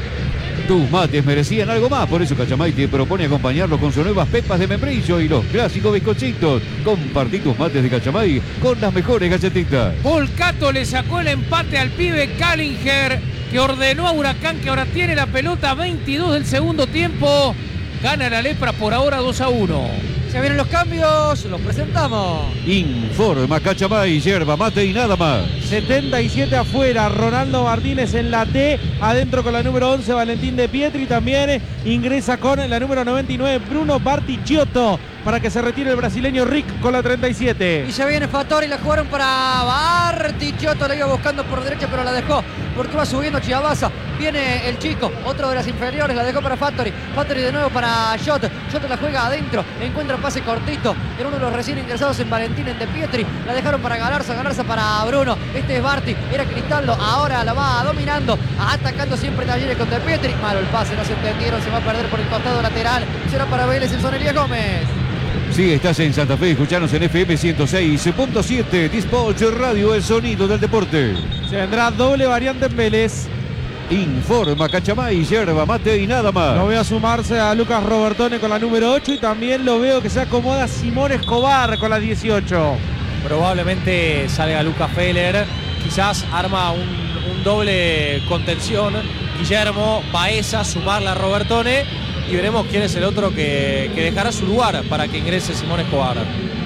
Tus mates merecían algo más, por eso Cachamay te propone acompañarlo con sus nuevas pepas de membrillo y los clásicos bizcochitos. Compartí tus mates de Cachamay con las mejores galletitas. Volcato le sacó el empate al pibe Callinger, que ordenó a Huracán, que ahora tiene la pelota. Veintidós del segundo tiempo. Gana la Lepra por ahora dos a uno. Se vienen los cambios, los presentamos. Informa Cachamay, yerba mate y nada más. setenta y siete afuera, Ronaldo Martínez en la T, adentro con la número once Valentín De Pietri, también ingresa con la número noventa y nueve Bruno Barticciotto para que se retire el brasileño Rick con la treinta y siete. Y se viene Fattori, la jugaron para Barticciotto, la iba buscando por derecha pero la dejó porque va subiendo Chiabaza. Viene el chico, otro de las inferiores, la dejó para Fattori. Fattori de nuevo para Shot, Shot la juega adentro, encuentra pase cortito, era uno de los recién ingresados en Valentín en De Pietri, la dejaron para Galarza, Galarza para Bruno, este es Barti, era Cristaldo, ahora la va dominando, atacando siempre Talleres con De Pietri, malo el pase, no se entendieron, se va a perder por el costado lateral, será para Vélez en Son Elías Gómez. Si estás en Santa Fe, escuchanos en F M ciento seis punto siete, Dispatch Radio, el sonido del deporte. Se vendrá doble variante en Vélez. Informa Cachamay, yerba mate y nada más. Lo veo sumarse a Lucas Robertone con la número ocho y también lo veo que se acomoda Simón Escobar con la dieciocho. Probablemente salga Lucas Feller, quizás arma un, un doble contención. Guillermo, Baeza, sumarla a Robertone y veremos quién es el otro que, que dejará su lugar para que ingrese Simón Escobar.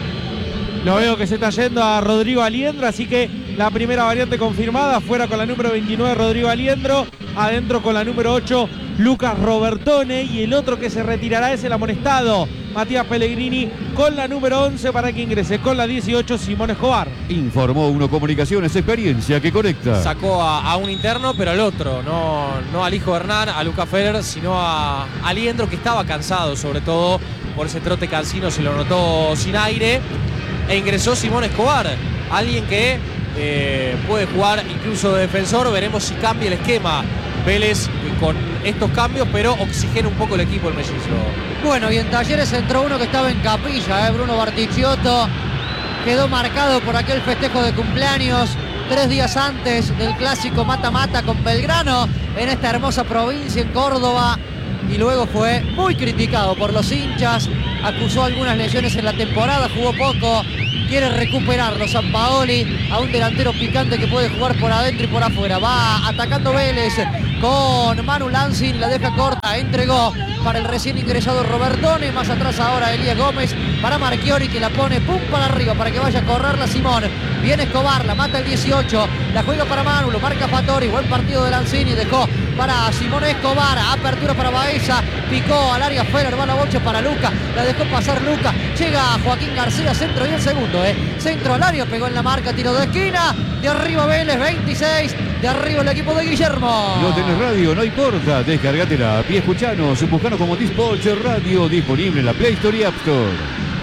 Lo veo que se está yendo a Rodrigo Aliendro, así que la primera variante confirmada, fuera con la número veintinueve Rodrigo Aliendro, adentro con la número ocho Lucas Robertone y el otro que se retirará es el amonestado Matías Pellegrini con la número once para que ingrese con la dieciocho Simón Escobar. Informó Uno Comunicaciones, experiencia que conecta. Sacó a, a un interno, pero al otro, no, no al hijo de Hernán, a Lucas Feller, sino a Aliendro, que estaba cansado, sobre todo por ese trote cansino, se lo notó sin aire. E ingresó Simón Escobar, alguien que eh, puede jugar incluso de defensor. Veremos si cambia el esquema Vélez con estos cambios, pero oxigena un poco el equipo el mellizo. Bueno, y en Talleres entró uno que estaba en capilla, ¿eh? Bruno Barticciotto. Quedó marcado por aquel festejo de cumpleaños tres días antes del clásico mata-mata con Belgrano en esta hermosa provincia, en Córdoba. y luego fue muy criticado por los hinchas, acusó algunas lesiones en la temporada, jugó poco, quiere recuperarlo Sampaoli, a un delantero picante que puede jugar por adentro y por afuera. Va atacando Vélez con Manu Lansing, la deja corta, entregó para el recién ingresado Robertone, más atrás ahora Elías Gómez, para Marchiori que la pone pum para arriba para que vaya a correrla Simón. Viene Escobar, la mata el dieciocho, la juega para Manu, lo marca Fattori, buen partido de Lanzini, dejó para Simón Escobar, apertura para Baeza, picó al área Feller, va la bocha para Luca, la dejó pasar Luca, llega Joaquín García, centro y el segundo, eh. centro al área, pegó en la marca, tiro de esquina, de arriba Vélez, veintiséis, de arriba el equipo de Guillermo. No tenés radio, no importa, descargatela, pie escuchanos, buscanos como Dispolch Radio, disponible en la Play Store y App Store.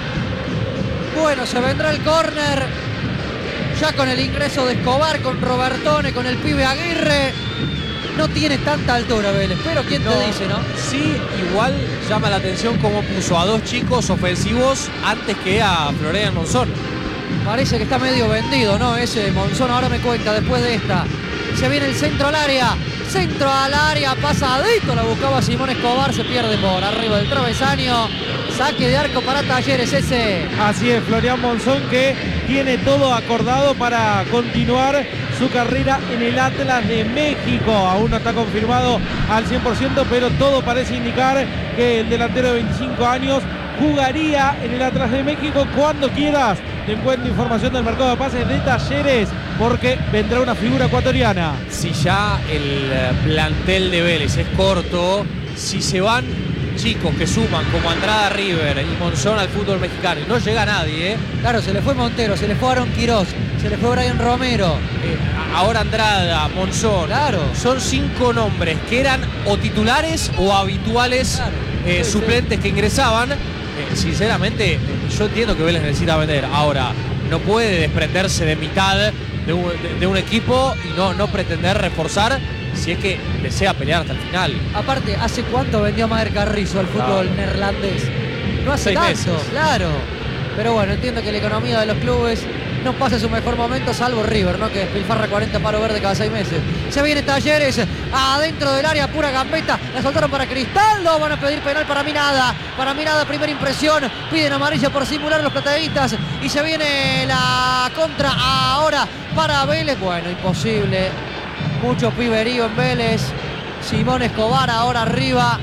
Bueno, se vendrá el córner, ya con el ingreso de Escobar, con Robertone, con el pibe Aguirre. No tiene tanta altura Vélez, pero ¿quién te No, dice, no? Sí, igual llama la atención cómo puso a dos chicos ofensivos antes que a Florian Monzón. Parece que está medio vendido, ¿no? Ese Monzón, ahora me cuenta, después de esta. Se viene el centro al área, centro al área, pasadito, la buscaba Simón Escobar, se pierde por arriba del travesaño. Saque de arco para Talleres ese. Así es, Florian Monzón, que tiene todo acordado para continuar su carrera en el Atlas de México. Aún no está confirmado al cien por ciento, pero todo parece indicar que el delantero de veinticinco años jugaría en el Atlas de México. Cuando quieras te encuentro información del mercado de pases de Talleres, porque vendrá una figura ecuatoriana. Si ya el plantel de Vélez es corto, si se van chicos que suman como Andrada River y Monzón al fútbol mexicano y no llega nadie, ¿eh? Claro, se le fue Montero, se le fue Aaron Quirós, se le fue Brian Romero. Eh, ahora Andrada, Monzón. Claro. Son cinco nombres que eran o titulares o habituales, Claro. eh, Sí, suplentes que ingresaban. Eh, sinceramente, eh, yo entiendo que Vélez necesita vender. Ahora, no puede desprenderse de mitad de un, de, de un equipo y no, no pretender reforzar si es que desea pelear hasta el final. Aparte, ¿hace cuánto vendió Maher Carrizo al fútbol Claro. neerlandés? No hace Seis tanto, meses. claro. Pero bueno, entiendo que la economía de los clubes no pasa su mejor momento, salvo River, ¿no? Que despilfarra cuarenta palos verdes cada seis meses. Se viene Talleres, adentro del área, pura gambeta. La soltaron para Cristaldo, van a pedir penal para Minada. Para Minada, primera impresión. Piden amarilla por simular los plateístas. Y se viene la contra ahora para Vélez. Bueno, imposible. Mucho piberío en Vélez. Simón Escobar ahora arriba,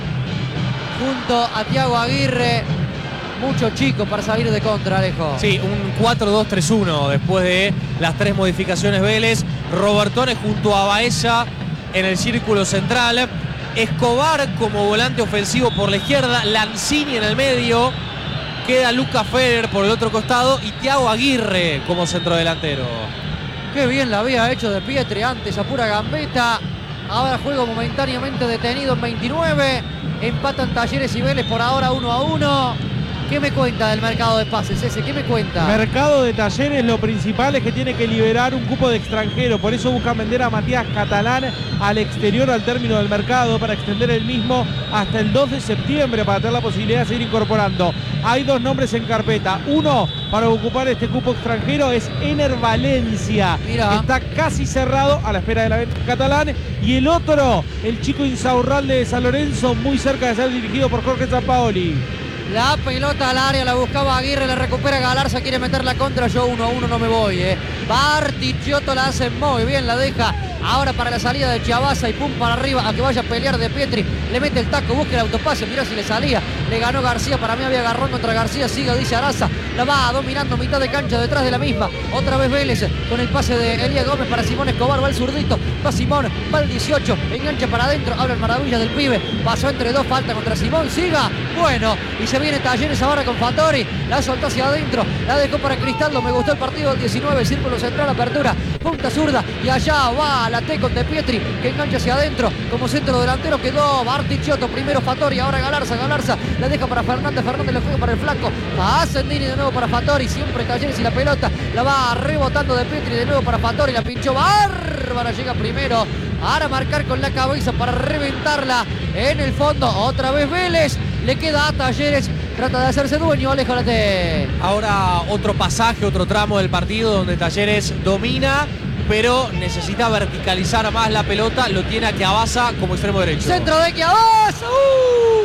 junto a Thiago Aguirre. Mucho chico para salir de contra, Alejo. Sí, un cuatro dos tres uno después de las tres modificaciones Vélez. Robertone junto a Baeza en el círculo central. Escobar como volante ofensivo por la izquierda. Lanzini en el medio. Queda Luca Feller por el otro costado. Y Thiago Aguirre como centrodelantero. Qué bien la había hecho de Pietri antes a pura gambeta. Ahora juego momentáneamente detenido en veintinueve. Empatan Talleres y Vélez por ahora uno a uno. ¿Qué me cuenta del mercado de pases ese? ¿Qué me cuenta? Mercado de Talleres, lo principal es que tiene que liberar un cupo de extranjero, por eso buscan vender a Matías Catalán al exterior al término del mercado para extender el mismo hasta el dos de septiembre para tener la posibilidad de seguir incorporando. Hay dos nombres en carpeta, uno para ocupar este cupo extranjero es Ener Valencia, Mira. que está casi cerrado a la espera de la venta de Catalán, y el otro, el chico Insaurralde de San Lorenzo, muy cerca de ser dirigido por Jorge Sampaoli. La pelota al área, la buscaba Aguirre, la recupera Galarza, quiere meter la contra, yo uno a uno no me voy, eh. Bartichotto la hace muy bien, la deja ahora para la salida de Chiabaza y pum para arriba, a que vaya a pelear de Pietri, le mete el taco, busca el autopase, mira si le salía, le ganó García, para mí había agarrón contra García, sigue, dice Araza, la va dominando mitad de cancha detrás de la misma, otra vez Vélez con el pase de Elías Gómez para Simón Escobar, va el zurdito, va Simón, va el dieciocho, engancha para adentro, habla el maravilla del pibe, pasó entre dos, falta contra Simón, siga, bueno, y se viene Talleres ahora con Fattori, la soltó hacia adentro, la dejó para Cristaldo, me gustó el partido del diecinueve, círculo central, apertura, punta zurda, y allá va la T con De Pietri, que engancha hacia adentro, como centro delantero quedó Bartichotto, primero Fattori, ahora Galarza, Galarza, la deja para Fernández, Fernández le juega para el flaco, a Ascendini de nuevo para Fattori, siempre Talleres y la pelota, la va rebotando De Pietri de nuevo para Fattori, la pinchó bárbara, llega primero, ahora marcar con la cabeza para reventarla en el fondo, otra vez Vélez, le queda a Talleres, trata de hacerse dueño, aléjate. Ahora otro pasaje, otro tramo del partido donde Talleres domina, pero necesita verticalizar más la pelota, lo tiene a Chiabaza como extremo derecho. Centro de Chiabaza, ¡uh!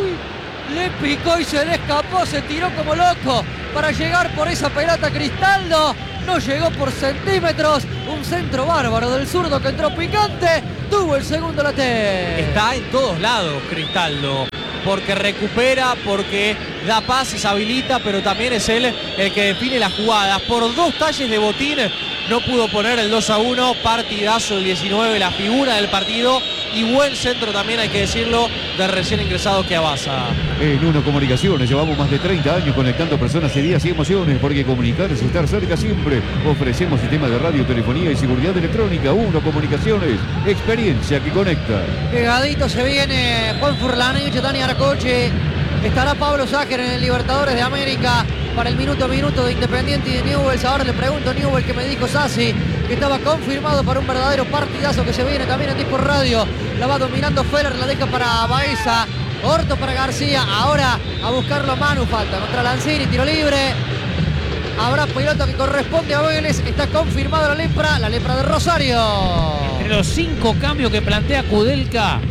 picó y se le escapó, se tiró como loco para llegar por esa pelota Cristaldo. No llegó por centímetros. Un centro bárbaro del zurdo que entró picante. Tuvo el segundo lateral. Está en todos lados Cristaldo. Porque recupera, porque da pases, habilita, pero también es él el que define las jugadas. Por dos talles de Botín no pudo poner el dos a uno. Partidazo del diecinueve, la figura del partido. Y buen centro también, hay que decirlo, del recién ingresado que Abasa. En Uno Comunicaciones llevamos más de treinta años conectando personas, ideas y emociones, porque comunicar es estar cerca siempre. Ofrecemos sistemas de radio, telefonía y seguridad electrónica. Uno Comunicaciones, experiencia que conecta. Pegadito se viene Juan Furlanich, Dani Arcoche. Estará Pablo Ságer en el Libertadores de América para el minuto a minuto de Independiente y de Newell's. Ahora le pregunto a Newell que me dijo Sassi que estaba confirmado para un verdadero partidazo que se viene también en Disco Radio. La va dominando Feller, la deja para Baeza. Orto para García. Ahora a buscarlo a Manu. Falta contra Lanzini, tiro libre. Habrá pelota que corresponde a Vélez. Está confirmada la lepra, la lepra de Rosario. Entre los cinco cambios que plantea Kudelka,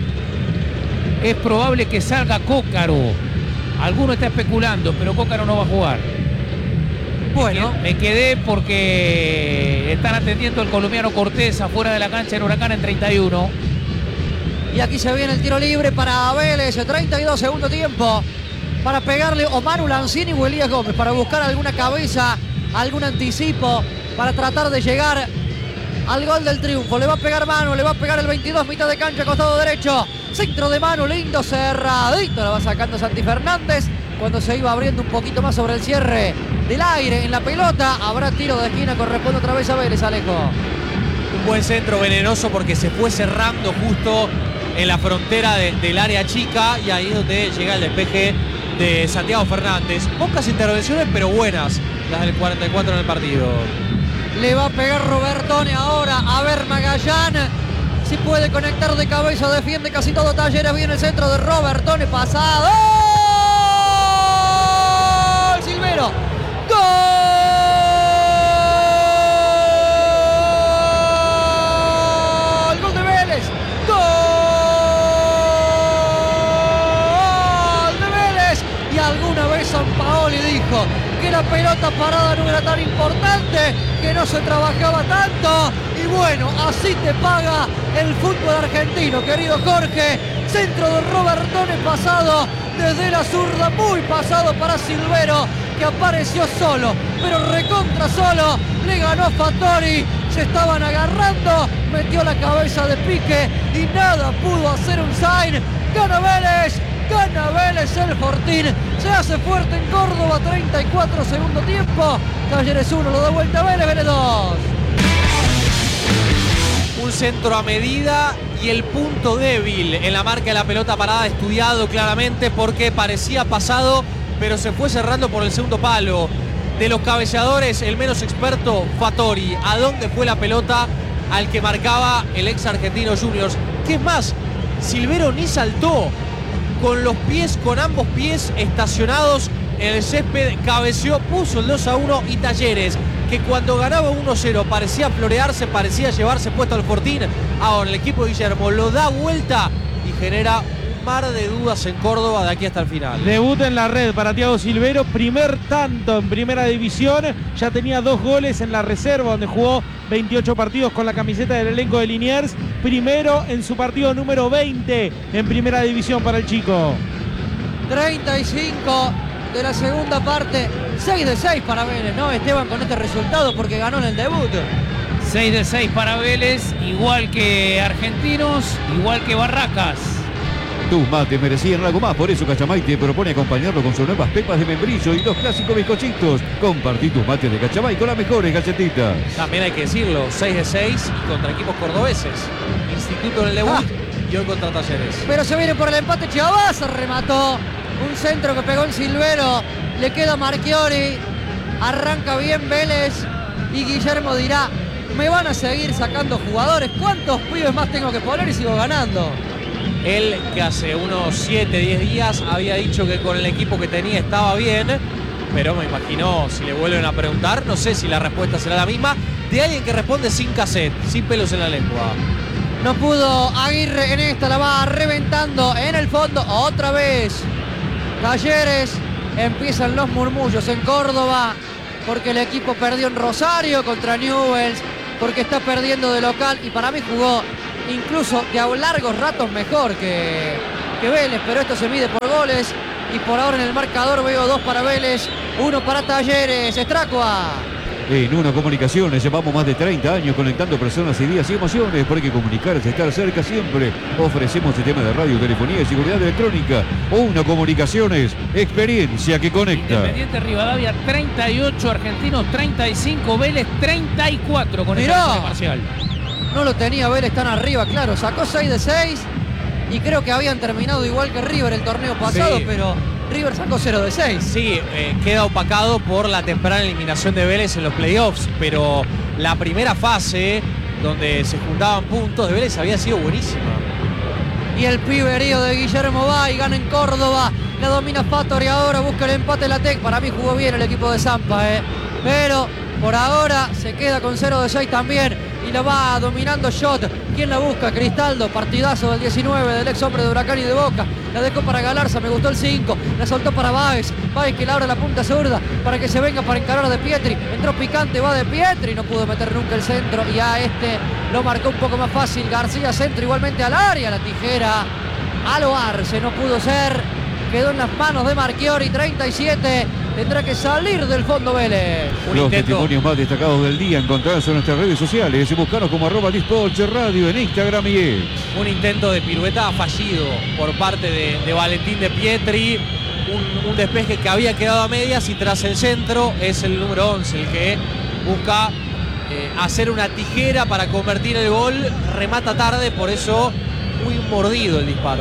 es probable que salga Cócaro. Alguno está especulando, pero Cócaro no va a jugar. Bueno, me quedé porque están atendiendo el colombiano Cortés afuera de la cancha en Huracán en treinta y uno. Y aquí se viene el tiro libre para Vélez, treinta y dos segundo tiempo, para pegarle o Manu Lanzini o Elías Gómez, para buscar alguna cabeza, algún anticipo, para tratar de llegar al gol del triunfo. Le va a pegar Manu, le va a pegar el veintidós, mitad de cancha, costado derecho. Centro de Manu, lindo, cerradito, la va sacando Santi Fernández. Cuando se iba abriendo un poquito más sobre el cierre del aire en la pelota, habrá tiro de esquina, corresponde otra vez a Vélez, Alejo. Un buen centro venenoso porque se fue cerrando justo en la frontera de, del área chica, y ahí es donde llega el despeje de Santiago Fernández. Pocas intervenciones, pero buenas las del cuarenta y cuatro en el partido. Le va a pegar Robertone ahora, a ver Magallán si puede conectar de cabeza, defiende casi todo Talleres, viene el centro de Robertone, pasado. ¡Gol! Silvero. ¡Gol! ¡Gol de Vélez! ¡Gol de Vélez! Y alguna vez Sampaoli dijo que la pelota parada no era tan importante, que no se trabajaba tanto. Y bueno, así te paga el fútbol argentino, querido Jorge. Centro de Robertone pasado desde la zurda, muy pasado para Silvero, que apareció solo, pero recontra solo. Le ganó a Fattori, se estaban agarrando, metió la cabeza de Pique y nada pudo hacer un sign. Gana Vélez, gana Vélez el Fortín. Se hace fuerte en Córdoba, treinta y cuatro segundo tiempo. Talleres uno, lo da vuelta a Vélez, Vélez dos. Un centro a medida y el punto débil en la marca de la pelota parada estudiado claramente, porque parecía pasado, pero se fue cerrando por el segundo palo. De los cabeceadores, el menos experto, Fattori. ¿A dónde fue la pelota? Al que marcaba el ex Argentino Juniors. ¿Qué es más? Silvero ni saltó. Con los pies, con ambos pies estacionados en el césped, cabeceó, puso el dos a uno. Y Talleres, que cuando ganaba uno cero parecía florearse, parecía llevarse puesto al Fortín, ahora el equipo de Guillermo lo da vuelta y genera un mar de dudas en Córdoba de aquí hasta el final. Debut en la red para Thiago Silvero, primer tanto en primera división, ya tenía dos goles en la reserva donde jugó veintiocho partidos con la camiseta del elenco de Liniers, primero en su partido número veinte en primera división para el chico. treinta y cinco de la segunda parte, seis de seis para Vélez, ¿no, Esteban, con este resultado, porque ganó en el debut? seis de seis para Vélez, igual que Argentinos, igual que Barracas. Tus mates merecían algo más, por eso Cachamay te propone acompañarlo con sus nuevas pepas de membrillo y los clásicos bizcochitos. Compartí tus mates de Cachamay con las mejores galletitas. También hay que decirlo, seis de seis y contra equipos cordobeses. Instituto en el debut ah. y hoy contra Talleres. Pero se viene por el empate, Chavaz remató. Un centro que pegó en Silvero, le queda Marchiori, arranca bien Vélez y Guillermo dirá, me van a seguir sacando jugadores, ¿cuántos pibes más tengo que poner y sigo ganando? Él, que hace unos siete, diez días había dicho que con el equipo que tenía estaba bien, pero me imagino, si le vuelven a preguntar, no sé si la respuesta será la misma, de alguien que responde sin cassette, sin pelos en la lengua. No pudo Aguirre en esta, la va reventando en el fondo, otra vez Talleres, empiezan los murmullos en Córdoba, porque el equipo perdió en Rosario contra Newell's, porque está perdiendo de local y para mí jugó incluso de a largos ratos mejor que, que Vélez, pero esto se mide por goles y por ahora en el marcador veo dos para Vélez, uno para Talleres. Estracua. En Uno Comunicaciones llevamos más de treinta años conectando personas, ideas y emociones, porque comunicar es estar cerca siempre. Ofrecemos sistemas de radio, telefonía y seguridad electrónica. Uno Comunicaciones, experiencia que conecta. Independiente Rivadavia treinta y ocho, Argentinos treinta y cinco, Vélez treinta y cuatro con el parcial. No lo tenía Vélez tan arriba, claro, sacó seis de seis y creo que habían terminado igual que River el torneo pasado, sí. Pero River sacó cero de seis. Sí, eh, queda opacado por la temprana eliminación de Vélez en los playoffs, pero la primera fase, donde se juntaban puntos de Vélez, había sido buenísima. Y el piberío de Guillermo Bay gana en Córdoba, la domina Fattori, ahora busca el empate la Tec. Para mí jugó bien el equipo de Zampa, eh. pero por ahora se queda con cero de seis también y la va dominando Shot. ¿Quién la busca? Cristaldo, partidazo del diecinueve del ex hombre de Huracán y de Boca. La dejó para Galarza, me gustó el cinco. La soltó para Báez. Báez que le abre la punta zurda para que se venga para encarar de Pietri. Entró picante, va de Pietri. No pudo meter nunca el centro y a este lo marcó un poco más fácil. García centro igualmente al área. La tijera a lo Arce, no pudo ser. Quedó en las manos de Marchiori, treinta y siete. Tendrá que salir del fondo Vélez. Un Los intento. testimonios más destacados del día encontrados en nuestras redes sociales. Buscanos como arroba Dispolche Radio en Instagram y X. Un intento de pirueta fallido por parte de, de Valentín de Pietri. Un, un despeje que había quedado a medias y tras el centro es el número once el que busca eh, hacer una tijera para convertir el gol. Remata tarde, por eso muy mordido el disparo.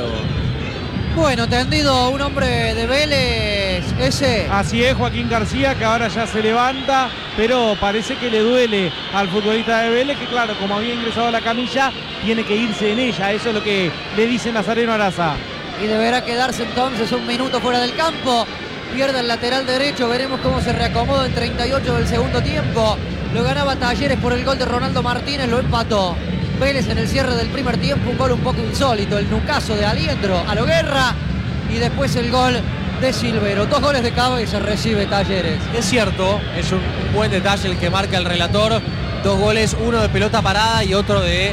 Bueno, tendido un hombre de Vélez, ese. Así es, Joaquín García, que ahora ya se levanta, pero parece que le duele al futbolista de Vélez, que claro, como había ingresado a la camilla, tiene que irse en ella. Eso es lo que le dice Nazareno Araza. Y deberá quedarse entonces un minuto fuera del campo. Pierde el lateral derecho, veremos cómo se reacomoda en treinta y ocho del segundo tiempo. Lo ganaba Talleres por el gol de Ronaldo Martínez, lo empató Vélez en el cierre del primer tiempo, un gol un poco insólito, el nucazo de Aliendro a lo Guerra y después el gol de Silvero. Dos goles de cabeza recibe Talleres. Es cierto, es un buen detalle el que marca el relator. Dos goles, uno de pelota parada y otro de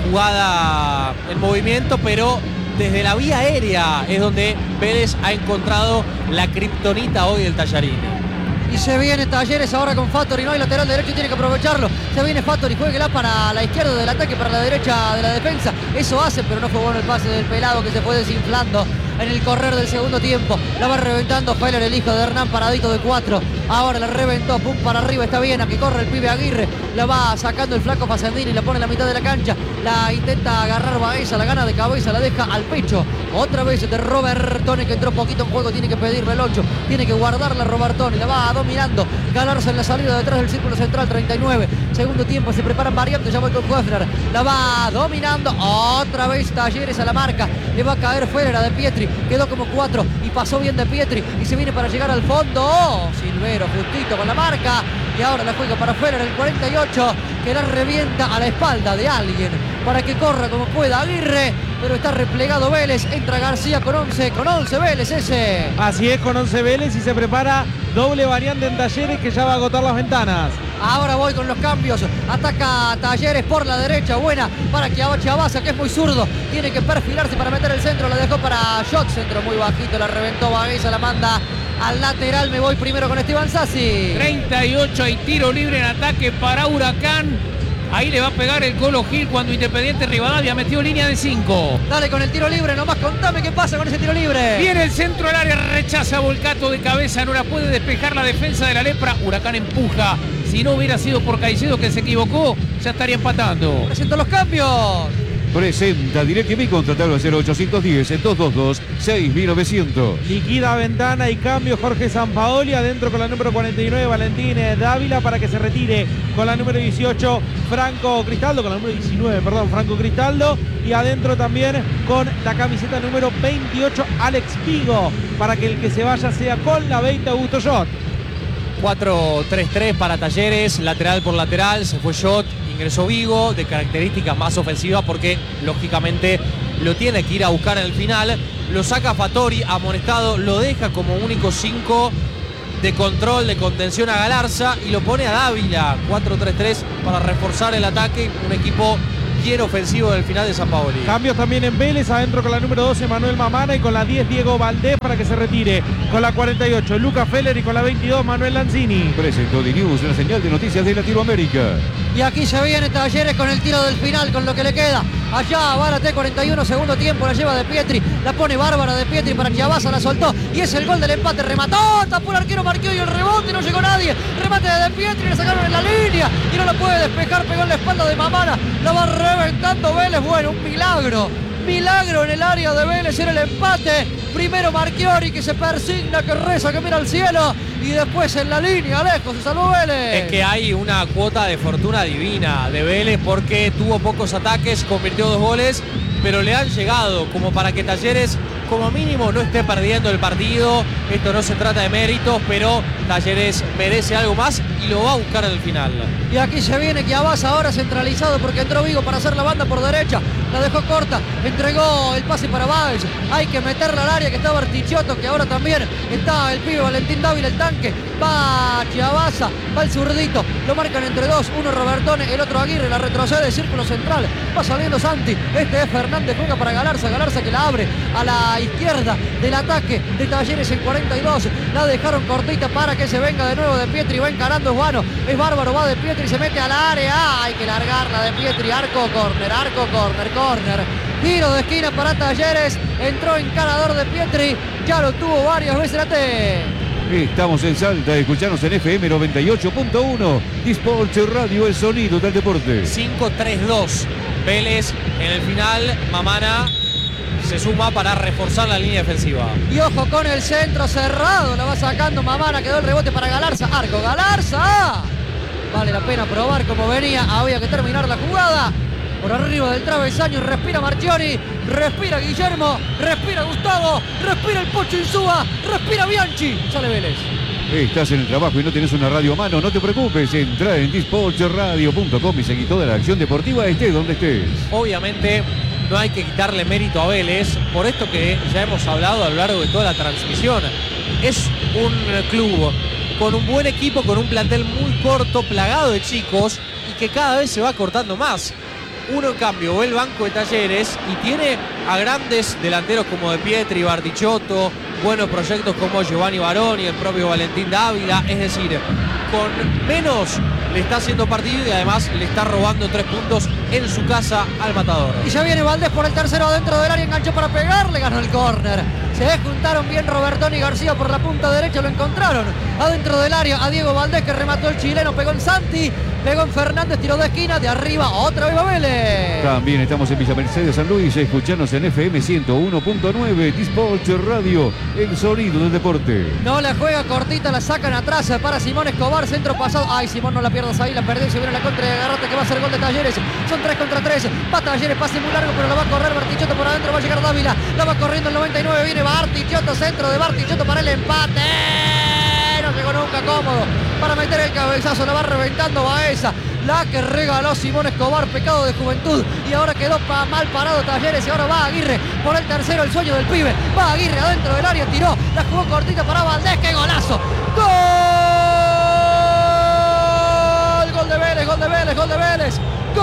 jugada en movimiento, pero desde la vía aérea es donde Vélez ha encontrado la kriptonita hoy del Tallarini. Y se viene Talleres ahora con Fattori, no hay lateral derecho y tiene que aprovecharlo. Se viene Fattori, jueguela para la izquierda del ataque, para la derecha de la defensa. Eso hace, pero no fue bueno el pase del pelado que se fue desinflando en el correr del segundo tiempo. La va reventando Feller, el hijo de Hernán, paradito de cuatro. Ahora la reventó, pum para arriba, está bien, a que corre el pibe Aguirre. La va sacando el flaco Facendini, la pone en la mitad de la cancha. La intenta agarrar Baeza, la gana de cabeza, la deja al pecho. Otra vez de Robertone, que entró poquito en juego, tiene que pedirle el ocho. Tiene que guardarla Robertone, la va dominando. Galarza en la salida detrás del círculo central, treinta y nueve. Segundo tiempo, se preparan variantes, ya voy con Huefner. La va dominando, otra vez Talleres a la marca. Le va a caer Feller a De Pietri. Quedó como cuatro y pasó bien De Pietri y se viene para llegar al fondo. Oh, Silvero justito con la marca y ahora la juega para Feller el cuarenta y ocho, que la revienta a la espalda de alguien para que corra como pueda Aguirre, pero está replegado Vélez. Entra García con once, con once Vélez ese. Así es, con once Vélez y se prepara doble variante en Talleres, que ya va a agotar las ventanas. Ahora voy con los cambios. Ataca Talleres por la derecha. Buena para Chiavaza, que es muy zurdo. Tiene que perfilarse para meter el centro. La dejó para Shot. Centro muy bajito. La reventó Bagueza. La manda al lateral. Me voy primero con Esteban Sassi. treinta y ocho y tiro libre en ataque para Huracán. Ahí le va a pegar el Colo Gil cuando Independiente Rivadavia metió línea de cinco. Dale con el tiro libre, nomás contame qué pasa con ese tiro libre. Viene el centro al área, rechaza Volcato de cabeza, no la puede despejar la defensa de la Lepra. Huracán empuja. Si no hubiera sido por Caicedo, que se equivocó, ya estaría empatando. Presento los cambios. Presenta DirecTV, contratalo al cero ochocientos diez, dos dos dos, seis mil novecientos. Liquida ventana y cambio Jorge Sampaoli. Adentro con la número cuarenta y nueve Valentín Dávila para que se retire con la número dieciocho Franco Cristaldo, con la número diecinueve, perdón, Franco Cristaldo. Y adentro también con la camiseta número veintiocho Alex Pigo, para que el que se vaya sea con la veinte Augusto Shot. cuatro tres tres para Talleres, lateral por lateral, se fue Shot, ingresó Vigo, de características más ofensivas porque lógicamente lo tiene que ir a buscar en el final. lo saca Fattori, amonestado, lo deja como único cinco de control, de contención a Galarza y lo pone a Dávila, cuatro tres tres para reforzar el ataque, un equipo bien ofensivo del final de San Paoli. Cambios también en Vélez, adentro con la número doce Manuel Mamana y con la diez Diego Valdés para que se retire. Con la cuarenta y ocho Lucas Feller y con la veintidós Manuel Lanzini. Presentó D News, una señal de noticias de Latinoamérica. Y aquí se viene Talleres con el tiro del final, con lo que le queda. Allá va la T cuarenta y uno, segundo tiempo, la lleva De Pietri, la pone bárbara De Pietri para Chiavasa, la soltó y es el gol del empate, remató, tapó el arquero, marcó y el rebote, no llegó nadie, remate de De Pietri, le sacaron en la línea y no lo puede despejar, pegó en la espalda de Mamana, la va reventando Vélez, bueno, un milagro. Milagro en el área de Vélez, era el empate. Primero Marchiori que se persigna, que reza, que mira al cielo. Y después en la línea, lejos, se salvó Vélez. Es que hay una cuota de fortuna divina de Vélez porque tuvo pocos ataques, convirtió dos goles, pero le han llegado como para que Talleres como mínimo no esté perdiendo el partido. Esto no se trata de méritos, pero Talleres merece algo más y lo va a buscar al final. Y aquí se viene Chiavasa ahora centralizado porque entró Vigo para hacer la banda por derecha. La dejó corta, entregó el pase para Báez. Hay que meterla al área que está Bartichotto, que ahora también está el pibe Valentín Dávila, el tanque. Va Chiavasa, va el zurdito. Lo marcan entre dos, uno Robertone, el otro Aguirre. La retrocede, círculo central. Va saliendo Santi. Este es Fernández, juega para Galarza. Galarza que la abre a la izquierda del ataque de Talleres en cuarenta y dos. La dejaron cortita para que se venga de nuevo De Pietri. Va encarando, es bueno, es bárbaro. Va De Pietri, se mete al área. Hay que largarla De Pietri. Arco, córner, arco, córner, córner. Tiro de esquina para Talleres. Entró encarador De Pietri. Ya lo tuvo varias veces la T. Estamos en Salta, escuchanos en F M noventa y ocho punto uno. Disporche Radio, el sonido del deporte. cinco tres dos. Vélez en el final. Mamana se suma para reforzar la línea defensiva. Y ojo con el centro cerrado. La va sacando Mamana. Quedó el rebote para Galarza. Arco, Galarza. Vale la pena probar como venía. Había que terminar la jugada. Por arriba del travesaño, respira Marchiori, respira Guillermo, respira Gustavo, respira el Pocho Insúa, respira Bianchi. Sale Vélez. Estás en el trabajo y no tenés una radio a mano, no te preocupes, entra en disporche radio punto com y seguí toda la acción deportiva, estés donde estés. Obviamente no hay que quitarle mérito a Vélez, por esto que ya hemos hablado a lo largo de toda la transmisión. Es un club con un buen equipo, con un plantel muy corto, plagado de chicos y que cada vez se va cortando más. Uno en cambio ve el banco de Talleres y tiene a grandes delanteros como De Pietri, Bartichotto, buenos proyectos como Giovanni Baroni, el propio Valentín Dávila, es decir, con menos le está haciendo partido y además le está robando tres puntos en su casa al Matador. Y ya viene Valdés por el tercero adentro del área, enganchó para pegarle, ganó el córner. Se juntaron bien Robertón y García por la punta derecha, lo encontraron adentro del área a Diego Valdés que remató el chileno, pegó en Santi, pegó en Fernández, tiró de esquina, de arriba, otra vez va Vélez. También estamos en Villa Mercedes, San Luis, escuchanos en F M ciento uno punto nueve, Disporche Radio, el sonido del deporte. No la juega cortita, la sacan atrás para Simón Escobar, centro pasado. Ay, Simón, no la pierdas ahí, la perdió y se viene la contra de Garrote que va a ser gol de Talleres. Son tres contra tres, va Talleres, pase muy largo, pero la va a correr Bartichotto por adentro, va a llegar Dávila, la va corriendo el noventa y nueve, viene Bartichotto, centro de Bartichotto para el empate. No llegó nunca cómodo para meter el cabezazo, la va reventando Baeza. La que regaló Simón Escobar, pecado de juventud. Y ahora quedó pa mal parado Talleres. Y ahora va Aguirre por el tercero, el sueño del pibe. Va Aguirre adentro del área, tiró. La jugó cortita para Valdés. ¡Qué golazo! ¡Gol! Gol de Vélez, gol de Vélez, gol de Vélez. ¡Gol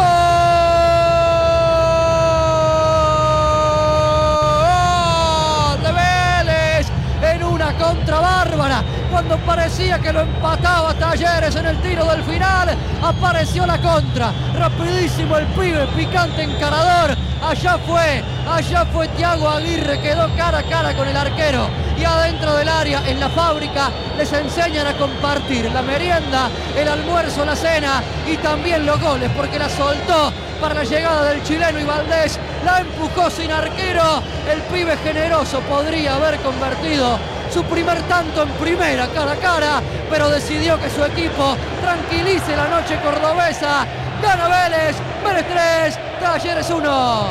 de Vélez! En una contra bárbara. Cuando parecía que lo empataba Talleres en el tiro del final, apareció la contra. Rapidísimo el pibe, picante encarador. Allá fue, allá fue Thiago Aguirre, quedó cara a cara con el arquero. Y adentro del área, en la fábrica, les enseñan a compartir la merienda, el almuerzo, la cena y también los goles, porque la soltó para la llegada del chileno y Valdés la empujó sin arquero. El pibe generoso podría haber convertido su primer tanto en primera cara a cara, pero decidió que su equipo tranquilice la noche cordobesa. Gana Vélez, Vélez tres, Talleres uno.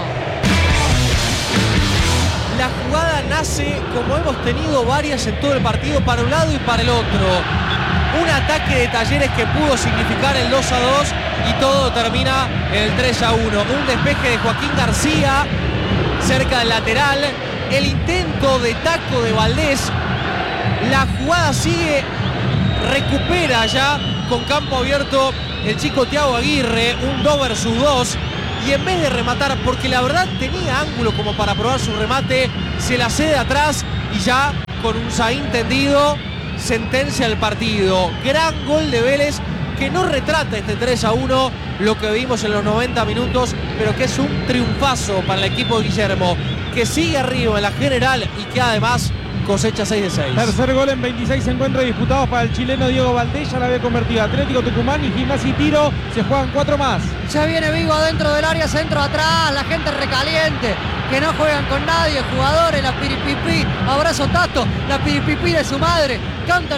La jugada nace, como hemos tenido varias en todo el partido, para un lado y para el otro. Un ataque de Talleres que pudo significar el dos a dos y todo termina en el tres a uno. Un despeje de Joaquín García cerca del lateral. el intento de taco de Valdés. La jugada sigue, recupera ya con campo abierto el chico Thiago Aguirre, un dos versus dos. Y en vez de rematar, porque la verdad tenía ángulo como para probar su remate, se la cede atrás y ya con un Zain tendido sentencia el partido. Gran gol de Vélez que no retrata este tres a uno, lo que vimos en los noventa minutos, pero que es un triunfazo para el equipo de Guillermo, que sigue arriba en la general y que además cosecha seis de seis. Tercer gol en veintiséis encuentros disputados para el chileno Diego Valdés. Ya la había convertido Atlético Tucumán y Gimnasia y Tiro. Se juegan cuatro más. Se viene Vigo adentro del área, centro atrás, la gente recaliente, que no juegan con nadie, jugadores, la piripipí, abrazo Tato, la piripipí de su madre, canta